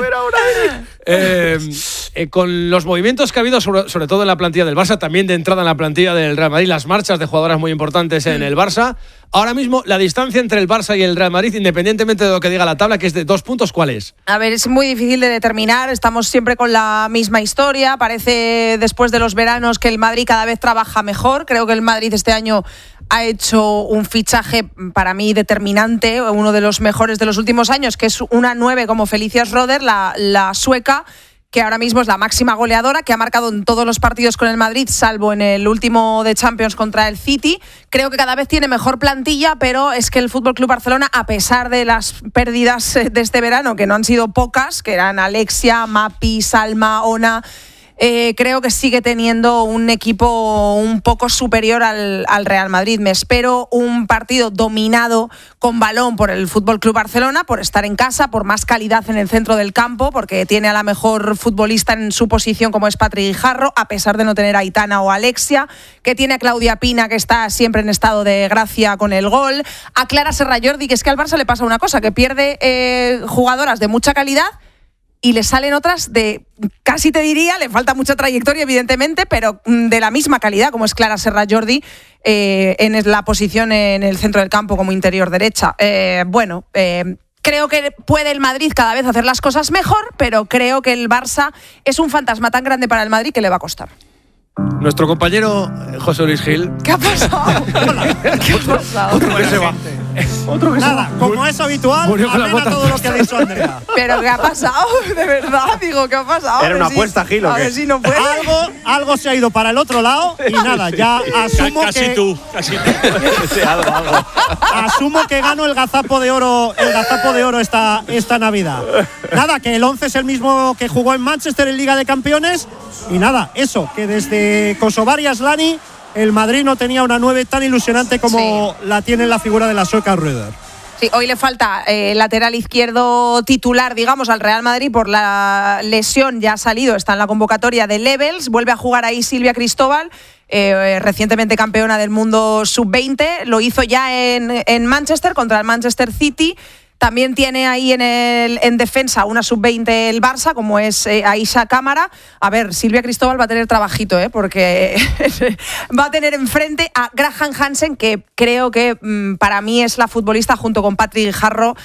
Eh, eh, con los movimientos que ha habido, sobre, sobre todo en la plantilla del Barça, también de entrada en la plantilla del Real Madrid, las marchas de jugadoras muy importantes en el Barça. Ahora mismo, la distancia entre el Barça y el Real Madrid, independientemente de lo que diga la tabla, que es de dos puntos, ¿cuál es? A ver, es muy difícil de determinar. Estamos siempre con la misma historia. Parece, después de los veranos, que el Madrid cada vez trabaja mejor. Creo que el Madrid este año ha hecho un fichaje para mí determinante, uno de los mejores de los últimos años, que es una nueve como Felicia Schroeder, la, la sueca, que ahora mismo es la máxima goleadora, que ha marcado en todos los partidos con el Madrid, salvo en el último de Champions contra el City. Creo que cada vez tiene mejor plantilla, pero es que el F C Barcelona, a pesar de las pérdidas de este verano, que no han sido pocas, que eran Alexia, Mapi, Salma, Ona, Eh, creo que sigue teniendo un equipo un poco superior al, al Real Madrid. Me espero un partido dominado con balón por el F C Barcelona, por estar en casa, por más calidad en el centro del campo, porque tiene a la mejor futbolista en su posición como es Patri Guijarro, a pesar de no tener a Aitana o Alexia, que tiene a Claudia Pina, que está siempre en estado de gracia con el gol, a Clara Serra Jordi, que es que al Barça le pasa una cosa, que pierde eh, jugadoras de mucha calidad y le salen otras de, casi te diría, le falta mucha trayectoria evidentemente, pero de la misma calidad, como es Clara Serra Jordi, eh, en la posición en el centro del campo como interior derecha. Eh, bueno, eh, creo que puede el Madrid cada vez hacer las cosas mejor, pero creo que el Barça es un fantasma tan grande para el Madrid que le va a costar. Nuestro compañero José Luis Gil. ¿Qué ha pasado? ¿Qué ha pasado? Otro que se va. Otro que Nada, se va. Como es habitual, amena todo lo que ha dicho Andrea. ¿Pero qué ha pasado? De verdad, digo, ¿qué ha pasado? Era una apuesta, Gil, ¿o qué? A ver si no puede. Algo, algo se ha ido para el otro lado y nada, ya asumo casi que… Casi tú, casi tú. Sí, algo, algo. Asumo que gano el gazapo de oro, el gazapo de oro esta, esta Navidad. Nada, que el once es el mismo que jugó en Manchester en Liga de Campeones. Y nada, eso, que desde Kosovar y Aslani el Madrid no tenía una nueve tan ilusionante como sí. la tiene en la figura de la sueca Röder. Sí, hoy le falta eh, lateral izquierdo titular, digamos, al Real Madrid por la lesión. Ya ha salido, está en la convocatoria de Levels. Vuelve a jugar ahí Silvia Cristóbal, eh, recientemente campeona del mundo sub veinte. Lo hizo ya en, en Manchester contra el Manchester City. También tiene ahí en, el, en defensa una sub veinte el Barça, como es eh, Aisha Cámara. A ver, Silvia Cristóbal va a tener trabajito, ¿eh? Porque va a tener enfrente a Graham Hansen, que creo que mmm, para mí es la futbolista, junto con Patri Guijarro,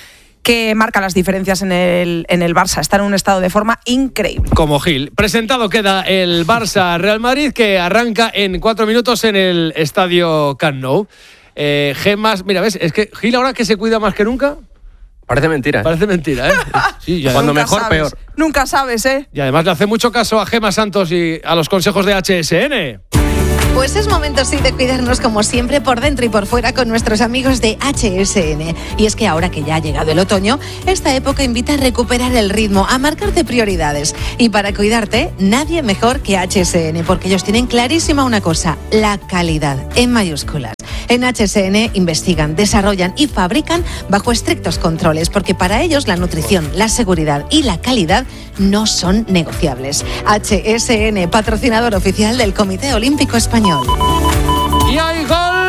que marca las diferencias en el, en el Barça. Está en un estado de forma increíble. Como Gil. Presentado queda el Barça-Real Madrid, que arranca en cuatro minutos en el estadio Camp Nou. Eh, Gemas, mira, ¿ves? Es que Gil ahora que se cuida más que nunca. Parece mentira. ¿eh? Parece mentira, ¿eh? Sí, ya Cuando Nunca mejor, sabes, peor. Nunca sabes, ¿eh? Y además le hace mucho caso a Gema Santos y a los consejos de H S N. Pues es momento sí de cuidarnos como siempre por dentro y por fuera con nuestros amigos de H S N. Y es que ahora que ya ha llegado el otoño, esta época invita a recuperar el ritmo, a marcarte prioridades. Y para cuidarte, nadie mejor que H S N, porque ellos tienen clarísima una cosa, la calidad, en mayúsculas. En H S N investigan, desarrollan y fabrican bajo estrictos controles, porque para ellos la nutrición, la seguridad y la calidad no son negociables. H S N, patrocinador oficial del Comité Olímpico Español. Y hay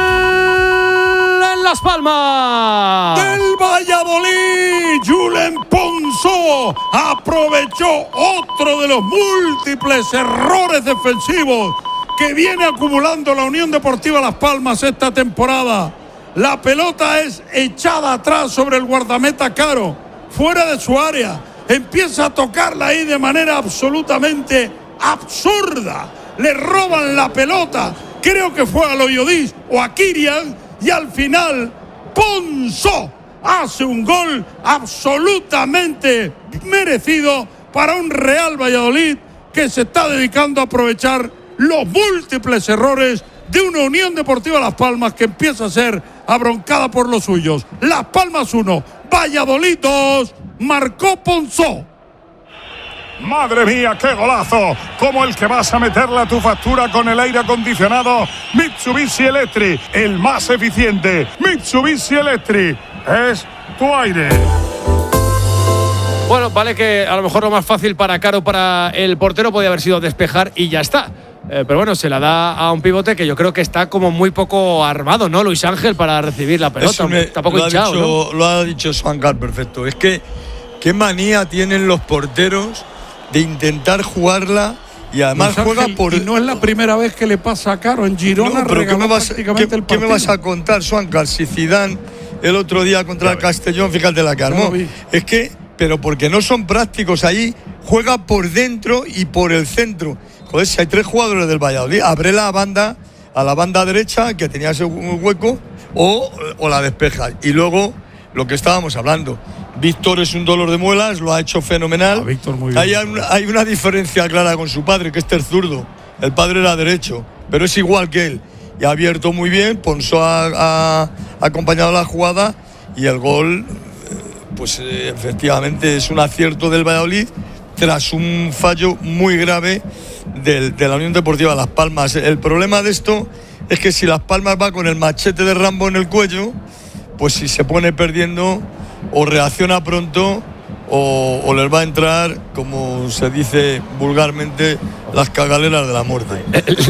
gol en Las Palmas. Del Valladolid, Julen Ponsó aprovechó otro de los múltiples errores defensivos que viene acumulando la Unión Deportiva Las Palmas esta temporada. La pelota es echada atrás sobre el guardameta Caro, fuera de su área. Empieza a tocarla ahí de manera absolutamente absurda. Le roban la pelota, creo que fue a Loyodis o a Kirian, y al final Ponsó hace un gol absolutamente merecido para un Real Valladolid que se está dedicando a aprovechar los múltiples errores de una Unión Deportiva Las Palmas que empieza a ser abroncada por los suyos. Las Palmas uno, Valladolid dos, marcó Ponsó. Madre mía, qué golazo, como el que vas a meterle a tu factura con el aire acondicionado Mitsubishi Electric, el más eficiente. Mitsubishi Electric es tu aire. Bueno, vale que a lo mejor lo más fácil para Caro, para el portero, podía haber sido despejar y ya está. Eh, pero bueno, se la da a un pivote que yo creo que está como muy poco armado, ¿no? Luis Ángel, para recibir la pelota. Me, Tampoco lo, hinchado, ha dicho, ¿no? Lo ha dicho Swancar perfecto. Es que qué manía tienen los porteros de intentar jugarla y además Luis juega Ángel, por... Y no es la primera vez que le pasa a Caro. En Girona no, pero ¿qué me, vas, prácticamente ¿qué, el ¿qué me vas a contar, Swancar? Si Zidane el otro día contra el Castellón, fíjate la que armó. Es que, pero porque no son prácticos allí, juega por dentro y por el centro. Joder, si hay tres jugadores del Valladolid, abre la banda a la banda derecha, que tenía ese hueco, o, o la despeja. Y luego, lo que estábamos hablando, Víctor es un dolor de muelas, lo ha hecho fenomenal. Ah, Víctor muy bien. Hay, una, hay una diferencia clara con su padre, que este es zurdo. El padre era derecho, pero es igual que él. Y ha abierto muy bien, Ponsó ha, ha acompañado la jugada y el gol, pues eh, efectivamente es un acierto del Valladolid tras un fallo muy grave del, de la Unión Deportiva Las Palmas. El problema de esto es que si Las Palmas va con el machete de Rambo en el cuello, pues si se pone perdiendo o reacciona pronto o, o les va a entrar, como se dice vulgarmente, las cagaleras de la muerte.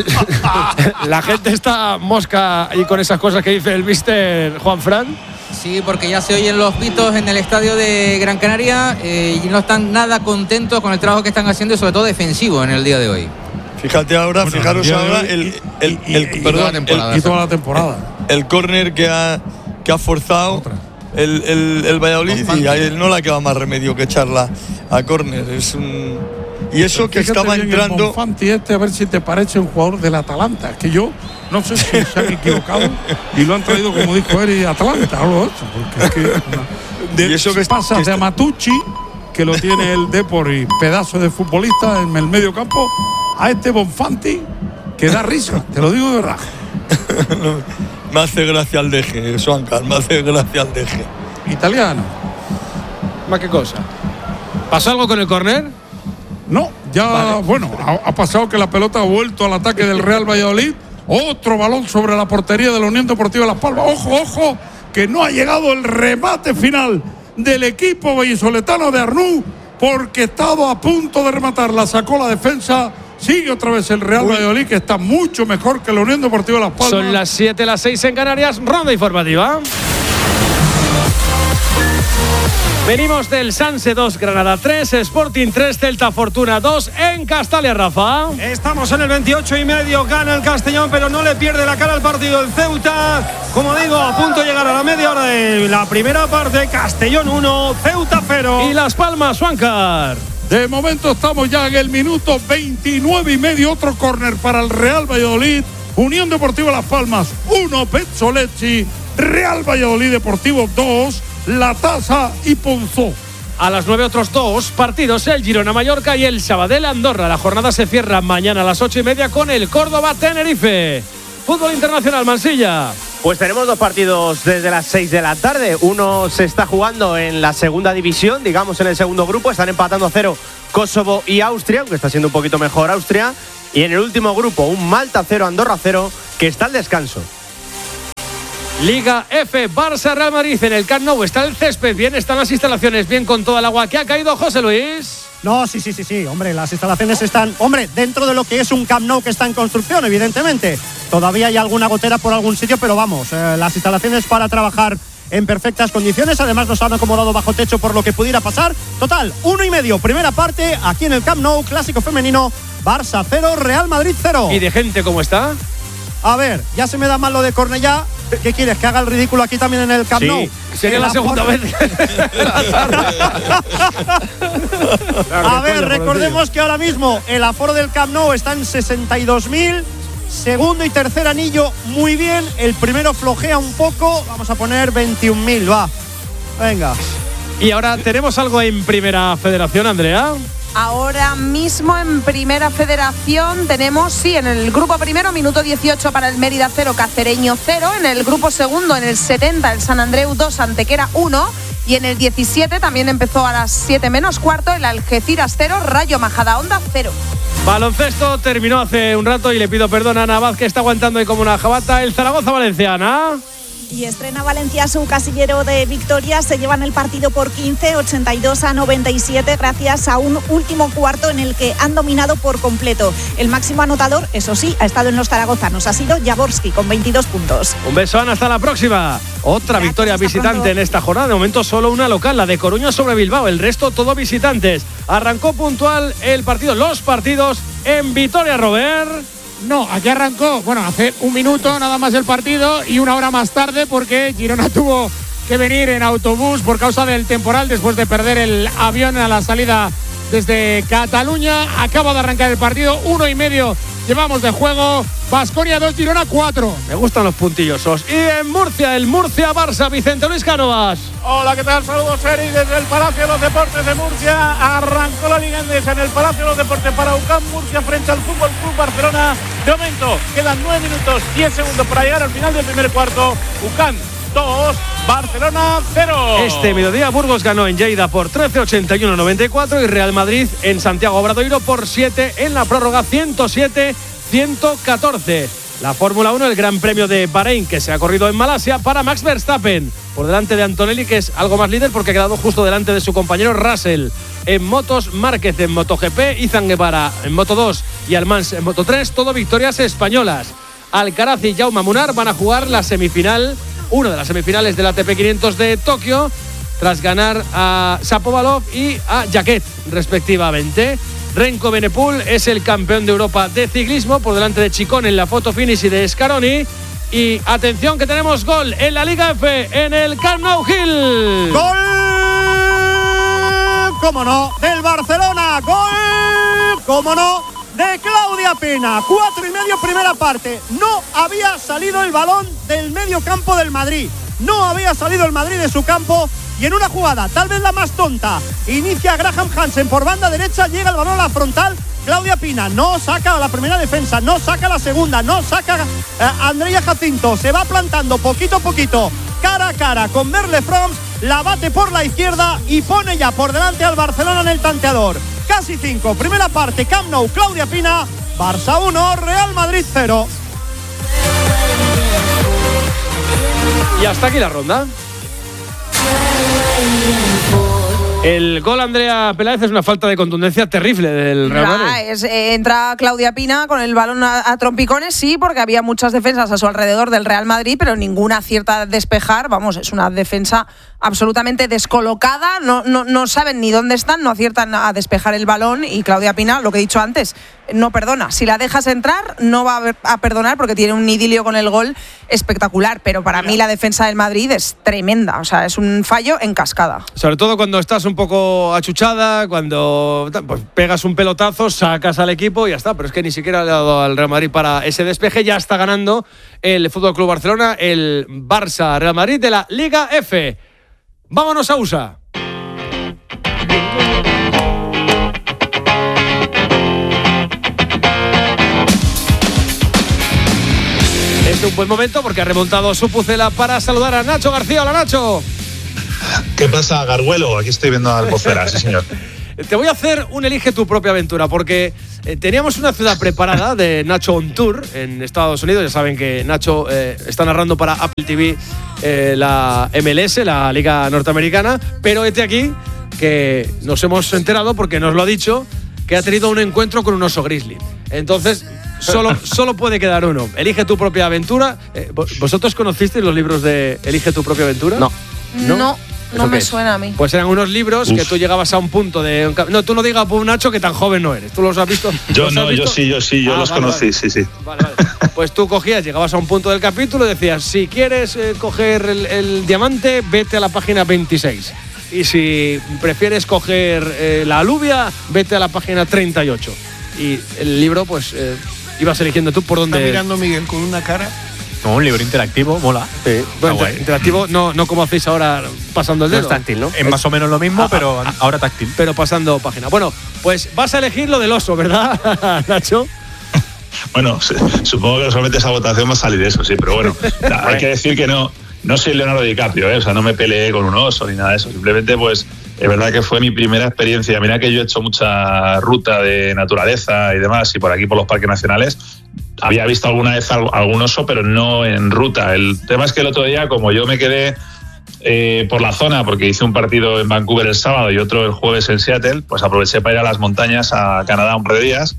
La gente está mosca y con esas cosas que dice el mister Juan Fran. Sí, porque ya se oyen los pitos en el estadio de Gran Canaria eh, y no están nada contentos con el trabajo que están haciendo y sobre todo defensivo en el día de hoy. Fíjate ahora, bueno, fijaros el ahora el, el, el, el, y, perdón, y, toda el, y toda la temporada. El córner que ha, que ha forzado el, el, el Valladolid y a él no le ha quedado más remedio que echarla a córner. Es un... Y eso que estaba entrando... Bonfanti este, a ver si te parece un jugador del Atalanta, que yo no sé si se han equivocado y lo han traído, como dijo él, Atlanta, algo de eso, porque es que, una, de, y eso que pasa que de Matucci, que lo tiene el Depor y pedazo de futbolista en el medio campo, a este Bonfanti que da risa, te lo digo de verdad. No, me hace gracia el deje, Swancar, me hace gracia el deje. Italiano. ¿Más qué cosa? ¿Pasó algo con el córner? No, ya, vale. Bueno, ha, ha pasado que la pelota ha vuelto al ataque del Real Valladolid. Otro balón sobre la portería de la Unión Deportiva Las Palmas. Ojo, ojo, que no ha llegado el remate final del equipo vallisoletano de Arnú, porque estaba a punto de rematar. La sacó la defensa. Sigue otra vez el Real Uy. Valladolid, que está mucho mejor que la Unión Deportiva Las Palmas. Son las siete, las seis en Canarias. Ronda informativa. Venimos del Sanse dos, Granada tres, Sporting tres, Celta Fortuna dos en Castalia, Rafa. Estamos en el veintiocho y medio, gana el Castellón, pero no le pierde la cara al partido el Ceuta. Como digo, a punto de llegar a la media hora de la primera parte, Castellón uno, Ceuta cero. Y Las Palmas, Juancar. De momento estamos ya en el minuto veintinueve y medio, otro córner para el Real Valladolid. Unión Deportiva Las Palmas uno, Pezzolezzi. Real Valladolid Deportivo dos, La Tasa y Ponzó. A las nueve otros dos partidos, el Girona-Mallorca y el Sabadell-Andorra. La jornada se cierra mañana a las ocho y media con el Córdoba-Tenerife. Fútbol internacional, Mansilla. Pues tenemos dos partidos desde las seis de la tarde. Uno se está jugando en la segunda división, digamos en el segundo grupo. Están empatando a cero Kosovo y Austria, aunque está siendo un poquito mejor Austria. Y en el último grupo, un Malta cero, Andorra cero, que está al descanso. Liga F, Barça, Real Madrid. En el Camp Nou está el césped bien, están las instalaciones bien con toda el agua que ha caído, José Luis. No, sí, sí, sí, sí, hombre, las instalaciones están, hombre, dentro de lo que es un Camp Nou que está en construcción, evidentemente. Todavía hay alguna gotera por algún sitio, pero vamos, eh, las instalaciones para trabajar en perfectas condiciones. Además nos han acomodado bajo techo por lo que pudiera pasar. Total, uno y medio, primera parte, aquí en el Camp Nou, clásico femenino, Barça cero, Real Madrid cero. ¿Y de gente cómo está? A ver, ya se me da mal lo de Cornellá. ¿Qué quieres? ¿Que haga el ridículo aquí también en el Camp Nou? Sí, sería la segunda vez. A ver, recordemos que ahora mismo el aforo del Camp Nou está en sesenta y dos mil. Segundo y tercer anillo, muy bien. El primero flojea un poco. Vamos a poner veintiún mil, va. Venga. Y ahora tenemos algo en Primera Federación, Andrea. Ahora mismo en Primera Federación tenemos, sí, en el grupo primero, minuto dieciocho para el Mérida cero, Cacereño cero. En el grupo segundo, en el setenta, el San Andreu dos, Antequera uno. Y en el diecisiete, también empezó a las siete menos cuarto, el Algeciras cero, Rayo Majadahonda cero. Baloncesto terminó hace un rato y le pido perdón a Ana Vaz, que está aguantando ahí como una jabata. El Zaragoza Valenciana. Y estrena Valencia su casillero de victorias. Se llevan el partido por quince, ochenta y dos a noventa y siete, gracias a un último cuarto en el que han dominado por completo. El máximo anotador, eso sí, ha estado en los zaragozanos. Ha sido Jaworski con veintidós puntos. Un beso, Ana, hasta la próxima. Otra Gracias, victoria visitante pronto. En esta jornada. De momento solo una local, la de Coruña sobre Bilbao. El resto todo visitantes. Arrancó puntual el partido, los partidos en Vitoria, Robert. No, aquí arrancó, bueno, hace un minuto nada más el partido y una hora más tarde porque Girona tuvo que venir en autobús por causa del temporal después de perder el avión a la salida desde Cataluña. Acaba de arrancar el partido, uno y medio llevamos de juego. Baskonia dos, Girona cuatro. Me gustan los puntillosos. Y en Murcia, el Murcia-Barça, Vicente Luis Cánovas. Hola, ¿qué tal? Saludos, Eri, desde el Palacio de los Deportes de Murcia. Arrancó la Liga Endesa en el Palacio de los Deportes para U C A M Murcia frente al Fútbol Club Barcelona. De momento, quedan nueve minutos, diez segundos para llegar al final del primer cuarto. U C A M dos, Barcelona cero. Este mediodía Burgos ganó en Lleida por trece, ochenta y uno a noventa y cuatro y Real Madrid en Santiago Obradoiro por siete en la prórroga, ciento siete a ciento catorce. La Fórmula uno, el Gran Premio de Bahrein, que se ha corrido en Malasia para Max Verstappen, por delante de Antonelli, que es algo más líder porque ha quedado justo delante de su compañero Russell. En motos, Márquez en MotoGP, Izan Guevara en Moto dos y Almans en Moto tres, todo victorias españolas. Alcaraz y Jaume Munar van a jugar la semifinal, una de las semifinales del A T P quinientos de Tokio, tras ganar a Shapovalov y a Jaquet, respectivamente. Renko Benepul es el campeón de Europa de ciclismo, por delante de Chicón en la foto finish y de Scaroni. Y atención que tenemos gol en la Liga F en el Camp Nou Hill. ¡Gol! ¡Cómo no! ¡Del Barcelona! ¡Gol! ¡Cómo no! De Claudia Pina. Cuatro y medio primera parte. No había salido el balón del medio campo del Madrid. No había salido el Madrid de su campo. Y en una jugada, tal vez la más tonta, inicia Graham Hansen por banda derecha, llega el balón a la frontal, Claudia Pina no saca la primera defensa, no saca la segunda, no saca eh, Andrea Jacinto, se va plantando poquito a poquito, cara a cara con Merle Froms, la bate por la izquierda y pone ya por delante al Barcelona en el tanteador. Casi cinco, primera parte, Camp Nou, Claudia Pina, Barça uno, Real Madrid cero. Y hasta aquí la ronda. El gol Andrea Peláez es una falta de contundencia terrible del Real Madrid. Nah, es, eh, entra Claudia Pina con el balón a, a trompicones, sí, porque había muchas defensas a su alrededor del Real Madrid, pero ninguna acierta a despejar. Vamos, es una defensa absolutamente descolocada, no, no, no saben ni dónde están, no aciertan a despejar el balón y Claudia Pina, lo que he dicho antes, no perdona. Si la dejas entrar, no va a perdonar porque tiene un idilio con el gol espectacular, pero para mí la defensa del Madrid es tremenda, o sea, es un fallo en cascada. Sobre todo cuando estás un poco achuchada, cuando pues, pegas un pelotazo, sacas al equipo y ya está, pero es que ni siquiera le ha dado al Real Madrid para ese despeje. Ya está ganando el F C Barcelona, el Barça Real Madrid de la Liga F. Vámonos a U S A. Es un buen momento porque ha remontado su Pucela para saludar a Nacho García. Hola, Nacho. ¿Qué pasa, Garguelo? Aquí estoy viendo al Bocera, sí señor. Te voy a hacer un elige tu propia aventura porque eh, teníamos una ciudad preparada de Nacho on Tour en Estados Unidos. Ya saben que Nacho eh, está narrando para Apple T V eh, la M L S, la Liga Norteamericana, pero este aquí que nos hemos enterado porque nos lo ha dicho que ha tenido un encuentro con un oso grizzly. Entonces solo, solo puede quedar uno. Elige tu propia aventura. Eh, ¿Vosotros conocisteis los libros de Elige tu propia aventura? No. No. no. No me suena a mí. Pues eran unos libros Uf. que tú llegabas a un punto de... No, tú no digas, pues, Nacho, que tan joven no eres. ¿Tú los has visto? Yo no, yo sí, yo sí, yo ah, los vale, conocí, vale. sí, sí. Vale, vale. Pues tú cogías, llegabas a un punto del capítulo y decías, si quieres eh, coger el, el diamante, vete a la página veintiséis. Y si prefieres coger eh, la alubia, vete a la página treinta y ocho. Y el libro, pues, eh, ibas eligiendo tú por dónde... Está mirando Miguel con una cara... Como un libro interactivo, mola. Sí, bueno, inter- interactivo, no, no como hacéis ahora pasando el dedo. No es táctil, ¿no? Es, es más o menos lo mismo, ah, pero ah, ahora táctil. Pero pasando página. Bueno, pues vas a elegir lo del oso, ¿verdad, Nacho? Bueno, supongo que solamente esa votación va a salir eso, sí, pero bueno, hay que decir que no, no soy Leonardo DiCaprio, ¿eh? O sea, no me peleé con un oso ni nada de eso. Simplemente, pues, es verdad que fue mi primera experiencia. Mira que yo he hecho mucha ruta de naturaleza y demás, y por aquí, por los parques nacionales. Había visto alguna vez algún oso, pero no en ruta. El tema es que el otro día, como yo me quedé eh, por la zona, porque hice un partido en Vancouver el sábado y otro el jueves en Seattle, pues aproveché para ir a las montañas a Canadá un par de días.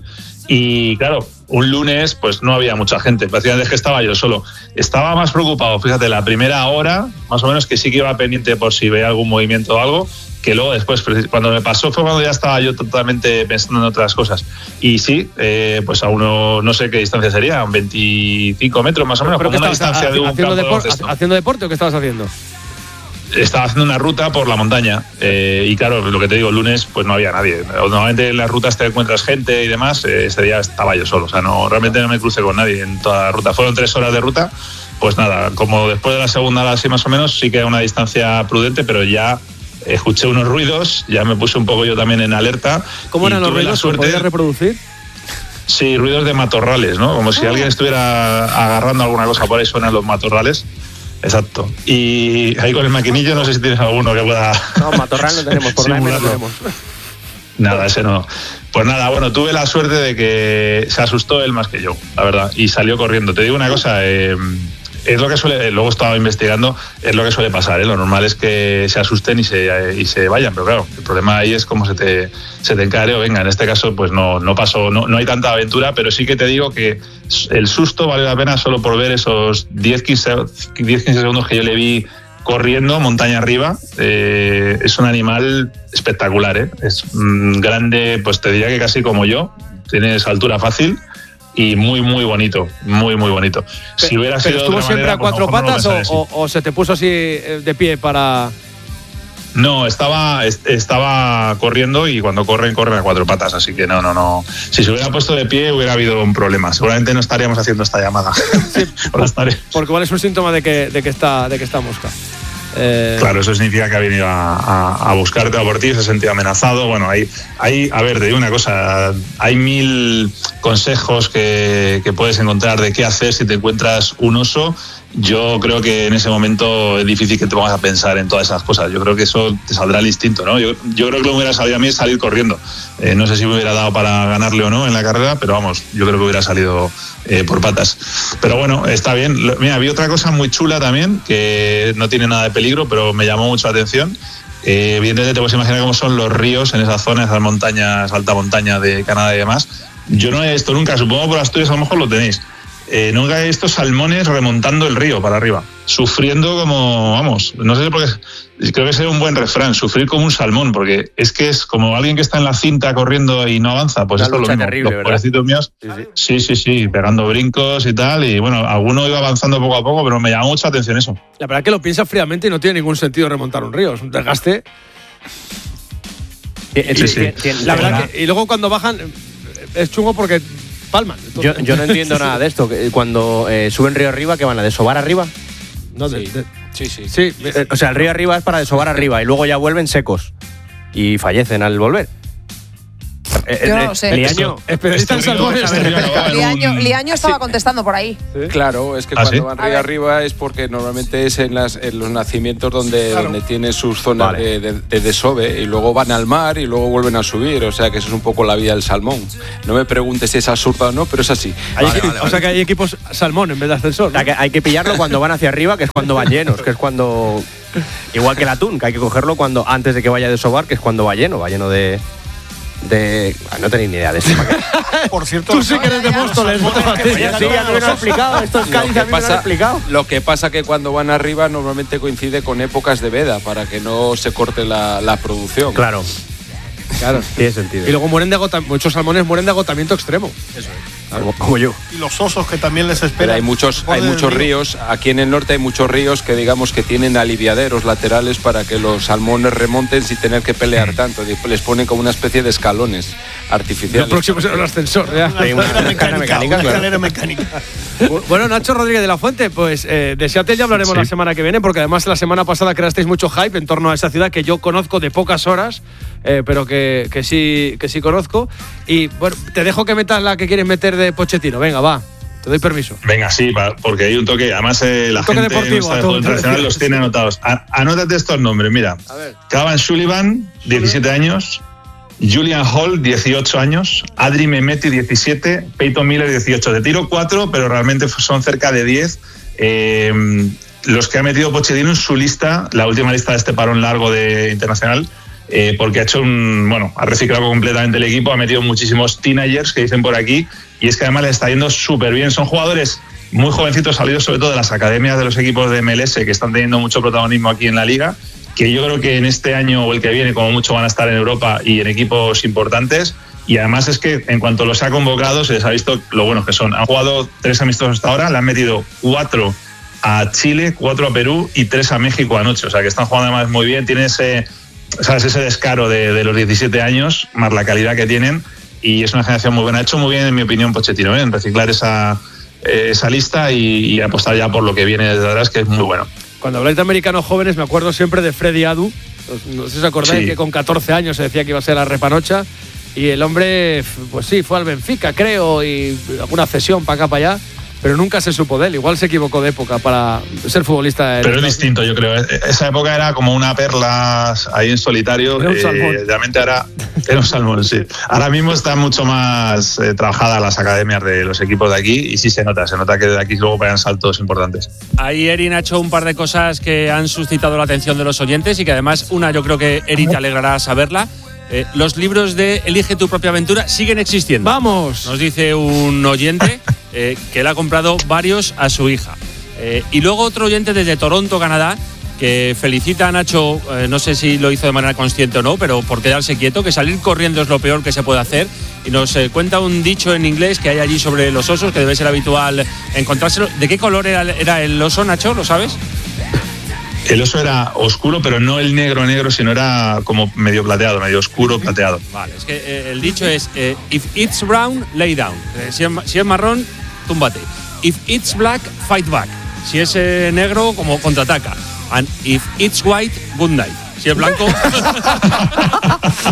Y claro, un lunes pues no había mucha gente, prácticamente que estaba yo solo. Estaba más preocupado, fíjate, la primera hora, más o menos, que sí que iba pendiente por si veía algún movimiento o algo, que luego después, cuando me pasó, fue cuando ya estaba yo totalmente pensando en otras cosas. Y sí, eh, pues a uno, no sé qué distancia sería, veinticinco metros más o menos, como una distancia ha, de un haciendo, campo depor- de baloncesto. ¿Haciendo deporte o qué estabas haciendo? Estaba haciendo una ruta por la montaña eh, y claro, lo que te digo, el lunes pues no había nadie. Normalmente en las rutas te encuentras gente y demás, eh, ese día estaba yo solo, o sea, no, realmente no me crucé con nadie en toda la ruta. Fueron tres horas de ruta, pues nada, como después de la segunda hora así más o menos, sí que era una distancia prudente, pero ya escuché unos ruidos, ya me puse un poco yo también en alerta. ¿Cómo eran los ruidos? ¿Los podías reproducir? Sí, ruidos de matorrales, ¿no? Como si alguien estuviera agarrando alguna cosa, por ahí suenan los matorrales. Exacto. Y ahí con el maquinillo no sé si tienes alguno que pueda... No, matorral no tenemos, por nada no tenemos. Nada, ese no. Pues nada, bueno, tuve la suerte de que se asustó él más que yo, la verdad, y salió corriendo. Te digo una cosa, eh, es lo que suele, luego estaba investigando, es lo que suele pasar, ¿eh? Lo normal es que se asusten y se, y se vayan, pero claro, el problema ahí es cómo se te, se te encare o venga. En este caso, pues no, no pasó, no, no hay tanta aventura, pero sí que te digo que el susto vale la pena solo por ver esos diez quince segundos que yo le vi corriendo montaña arriba. Eh, es un animal espectacular, ¿eh? Es mm, grande, pues te diría que casi como yo, tienes altura fácil. Y muy, muy bonito, muy, muy bonito. Pero, si hubiera ¿pero sido estuvo de siempre manera, a cuatro pues, patas no o, o, o se te puso así de pie para...? No, estaba, estaba corriendo y cuando corren, corren a cuatro patas, así que no, no, no. Si se hubiera puesto de pie hubiera habido un problema. Seguramente no estaríamos haciendo esta llamada. Sí, porque igual es un síntoma de que, de que, está, de que está mosca. Eh... Claro, eso significa que ha venido a, a, a buscarte a por ti, se ha sentido amenazado. Bueno, hay, hay, a ver, te digo una cosa, hay mil consejos que, que puedes encontrar de qué hacer si te encuentras un oso. Yo creo que en ese momento es difícil que te pongas a pensar en todas esas cosas. Yo creo que eso te saldrá el instinto, ¿no? Yo, yo creo que lo que hubiera salido a mí es salir corriendo. Eh, no sé si me hubiera dado para ganarle o no en la carrera, pero vamos, yo creo que hubiera salido eh, por patas. Pero bueno, está bien. Mira, había otra cosa muy chula también, que no tiene nada de peligro, pero me llamó mucho la atención. Eh, evidentemente te puedes imaginar cómo son los ríos en esas zonas, esas montañas, alta montaña de Canadá y demás. Yo no he visto nunca, supongo por Asturias a lo mejor lo tenéis, eh, nunca he visto salmones remontando el río para arriba, sufriendo como, vamos, no sé por qué, creo que sería un buen refrán, sufrir como un salmón, porque es que es como alguien que está en la cinta corriendo y no avanza, pues esto es lo mismo. Terrible, los pobrecitos míos, sí sí. sí, sí, sí, pegando brincos y tal, y bueno, alguno iba avanzando poco a poco, pero me llama mucha atención eso. La verdad es que lo piensas fríamente y no tiene ningún sentido remontar un río, es un desgaste. Sí, sí. La verdad que, y luego cuando bajan es chungo porque palman. Yo, yo no entiendo nada de esto. Cuando eh, suben río arriba, ¿qué van a desovar arriba? No, de, sí. De, sí, sí. sí. Eh, o sea, el río arriba es para desovar arriba y luego ya vuelven secos y fallecen al volver. Yo no lo sé. Liaño, especialista en salmones. Liaño, Liaño estaba sí. contestando por ahí. ¿Sí? Claro, es que ¿Ah, cuando sí? van río arriba es porque normalmente es en, las, en los nacimientos donde, claro. donde tiene sus zonas vale. de, de, de desove y luego van al mar y luego vuelven a subir. O sea que eso es un poco la vida del salmón. No me preguntes si es absurdo o no, pero es así. Vale, vale, vale. O sea que hay equipos salmón en vez de ascensor, ¿no? O sea, que hay que pillarlo cuando van hacia arriba, que es cuando van llenos, que es cuando... Igual que el atún, que hay que cogerlo cuando antes de que vaya a desovar, que es cuando va lleno, va lleno de... De... No tenéis ni idea de esto. Por cierto, tú sí que eres de Móstoles, no te fastidies. Sí, ya me lo he explicado. Esto es Cádiz, a mí me lo he explicado. Lo que pasa que cuando van arriba normalmente coincide con épocas de veda para que no se corte la, la producción. Claro. Claro, tiene sentido. Y luego mueren de agotamiento. Muchos salmones mueren de agotamiento extremo. Eso es. Como, como yo. Y los osos que también les esperan. Pero hay muchos, hay muchos ríos. Aquí en el norte hay muchos ríos que digamos que tienen aliviaderos laterales para que los salmones remonten sin tener que pelear tanto. Les ponen como una especie de escalones artificiales. Lo próximo será un ascensor. ¿Ya? Una, una, una mecánica, mecánica, una escalera mecánica. Bueno, Nacho Rodríguez de la Fuente, pues eh, de Seattle ya hablaremos sí. la semana que viene, porque además la semana pasada creasteis mucho hype en torno a esa ciudad que yo conozco de pocas horas, eh, pero que, que, sí, que sí conozco. Y bueno, te dejo que metas la que quieres meter de Pochettino. Venga, va. Te doy permiso. Venga, sí, porque hay un toque. Además, eh, la gente deportivo, de fútbol internacional los tiene anotados. A, anótate estos nombres, mira. Cavan Sullivan, diecisiete años. Julian Hall, dieciocho años. Adri Mehmeti, diecisiete. Peyton Miller, dieciocho. Te tiro cuatro, pero realmente son cerca de diez. Eh, los que ha metido Pochettino en su lista, la última lista de este parón largo de internacional. Eh, porque ha hecho un, bueno, ha reciclado completamente el equipo, ha metido muchísimos teenagers que dicen por aquí, y es que además les está yendo súper bien. Son jugadores muy jovencitos, salidos sobre todo de las academias de los equipos de M L S, que están teniendo mucho protagonismo aquí en la liga, que yo creo que en este año o el que viene como mucho van a estar en Europa y en equipos importantes. Y además es que en cuanto los ha convocado se les ha visto lo buenos que son. Han jugado tres amistosos hasta ahora, le han metido cuatro a Chile, cuatro a Perú y tres a México anoche. O sea que están jugando además muy bien, tienen ese... ¿Sabes? Ese descaro de, de los diecisiete años, más la calidad que tienen, y es una generación muy buena. Ha hecho muy bien, en mi opinión, Pochettino, ¿eh? en reciclar esa, eh, esa lista y, y apostar ya por lo que viene desde atrás, que es muy bueno. Cuando habláis de americanos jóvenes, me acuerdo siempre de Freddy Adu. No sé si os acordáis, sí. que con catorce años se decía que iba a ser la repanocha, y el hombre, pues sí, fue al Benfica, creo, y alguna cesión para acá, para allá. Pero nunca se supo de él. Igual se equivocó de época para ser futbolista. Pero es distinto, yo creo. Esa época era como una perla ahí en solitario. Era un salmón. Eh, realmente ahora era un salmón, sí. Ahora mismo está mucho más eh, trabajada las academias de los equipos de aquí y sí se nota. Se nota que de aquí luego pegan saltos importantes. Ahí Erin ha hecho un par de cosas que han suscitado la atención de los oyentes y que además una yo creo que Erin te alegrará saberla. Eh, los libros de Elige tu propia aventura siguen existiendo. ¡Vamos! Nos dice un oyente eh, que le ha comprado varios a su hija. Eh, y luego otro oyente desde Toronto, Canadá, que felicita a Nacho, eh, no sé si lo hizo de manera consciente o no, pero por quedarse quieto, que salir corriendo es lo peor que se puede hacer. Y nos eh, cuenta un dicho en inglés que hay allí sobre los osos, que debe ser habitual encontrárselo. ¿De qué color era, era el oso, Nacho? ¿Lo sabes? El oso era oscuro, pero no el negro negro, sino era como medio plateado, medio oscuro plateado. Vale, es que eh, el dicho es eh, if it's brown, lay down. Eh, si, es, si es marrón, túmbate. If it's black, fight back. Si es eh, negro, como contraataca. And if it's white, good night. Si es blanco...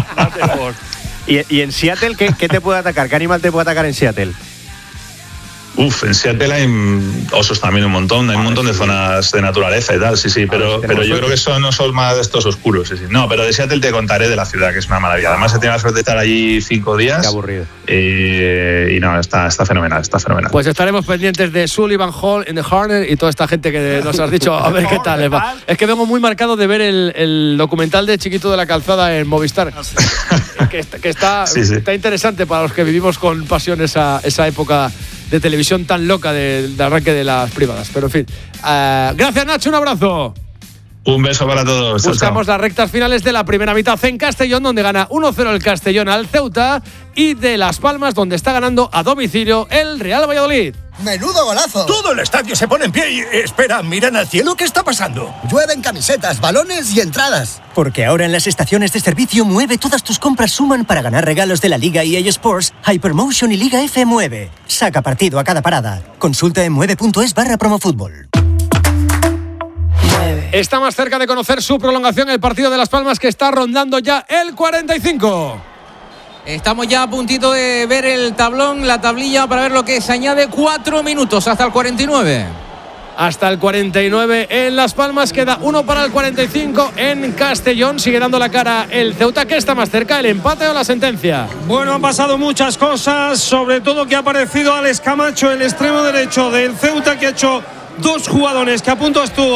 ¿Y, ¿Y en Seattle ¿qué, qué te puede atacar? ¿Qué animal te puede atacar en Seattle? Uf, en Seattle hay osos también un montón, hay un montón de zonas de naturaleza y tal, sí, sí, pero, pero yo creo que son, no son más de estos oscuros, sí, sí. No, pero de Seattle te contaré de la ciudad, que es una maravilla. Además he tenido la suerte de estar allí cinco días. Qué aburrido. Y, y no, está, está fenomenal, está fenomenal. Pues estaremos pendientes de Sullivan Hall en The Horner y toda esta gente que nos has dicho, a ver qué tal les va. Es que vengo muy marcado de ver el, el documental de Chiquito de la Calzada en Movistar, que, que está, sí, sí. está interesante para los que vivimos con pasión esa, esa época de televisión tan loca de, de arranque de las privadas. Pero en fin, uh, gracias Nacho, un abrazo. Un beso para todos. Buscamos chao, chao. las rectas finales de la primera mitad en Castellón, donde gana uno cero el Castellón al Ceuta, y de Las Palmas, donde está ganando a domicilio el Real Valladolid. ¡Menudo golazo! Todo el estadio se pone en pie y... Espera, miran al cielo, ¿qué está pasando? Llueven camisetas, balones y entradas. Porque ahora en las estaciones de servicio Mueve todas tus compras suman para ganar regalos de la Liga E A Sports, Hypermotion y Liga F Mueve. Saca partido a cada parada. Consulta en mueve.es barra promofútbol. Está más cerca de conocer su prolongación el partido de Las Palmas, que está rondando ya el cuarenta y cinco. Estamos ya a puntito de ver el tablón, la tablilla, para ver lo que se añade. Cuatro minutos hasta el cuarenta y nueve. Hasta el cuarenta y nueve en Las Palmas, queda uno para el cuarenta y cinco en Castellón. Sigue dando la cara el Ceuta, que está más cerca, el empate o la sentencia. Bueno, han pasado muchas cosas, sobre todo que ha aparecido Alex Camacho, el extremo derecho del Ceuta, que ha hecho dos jugadores que a punto estuvo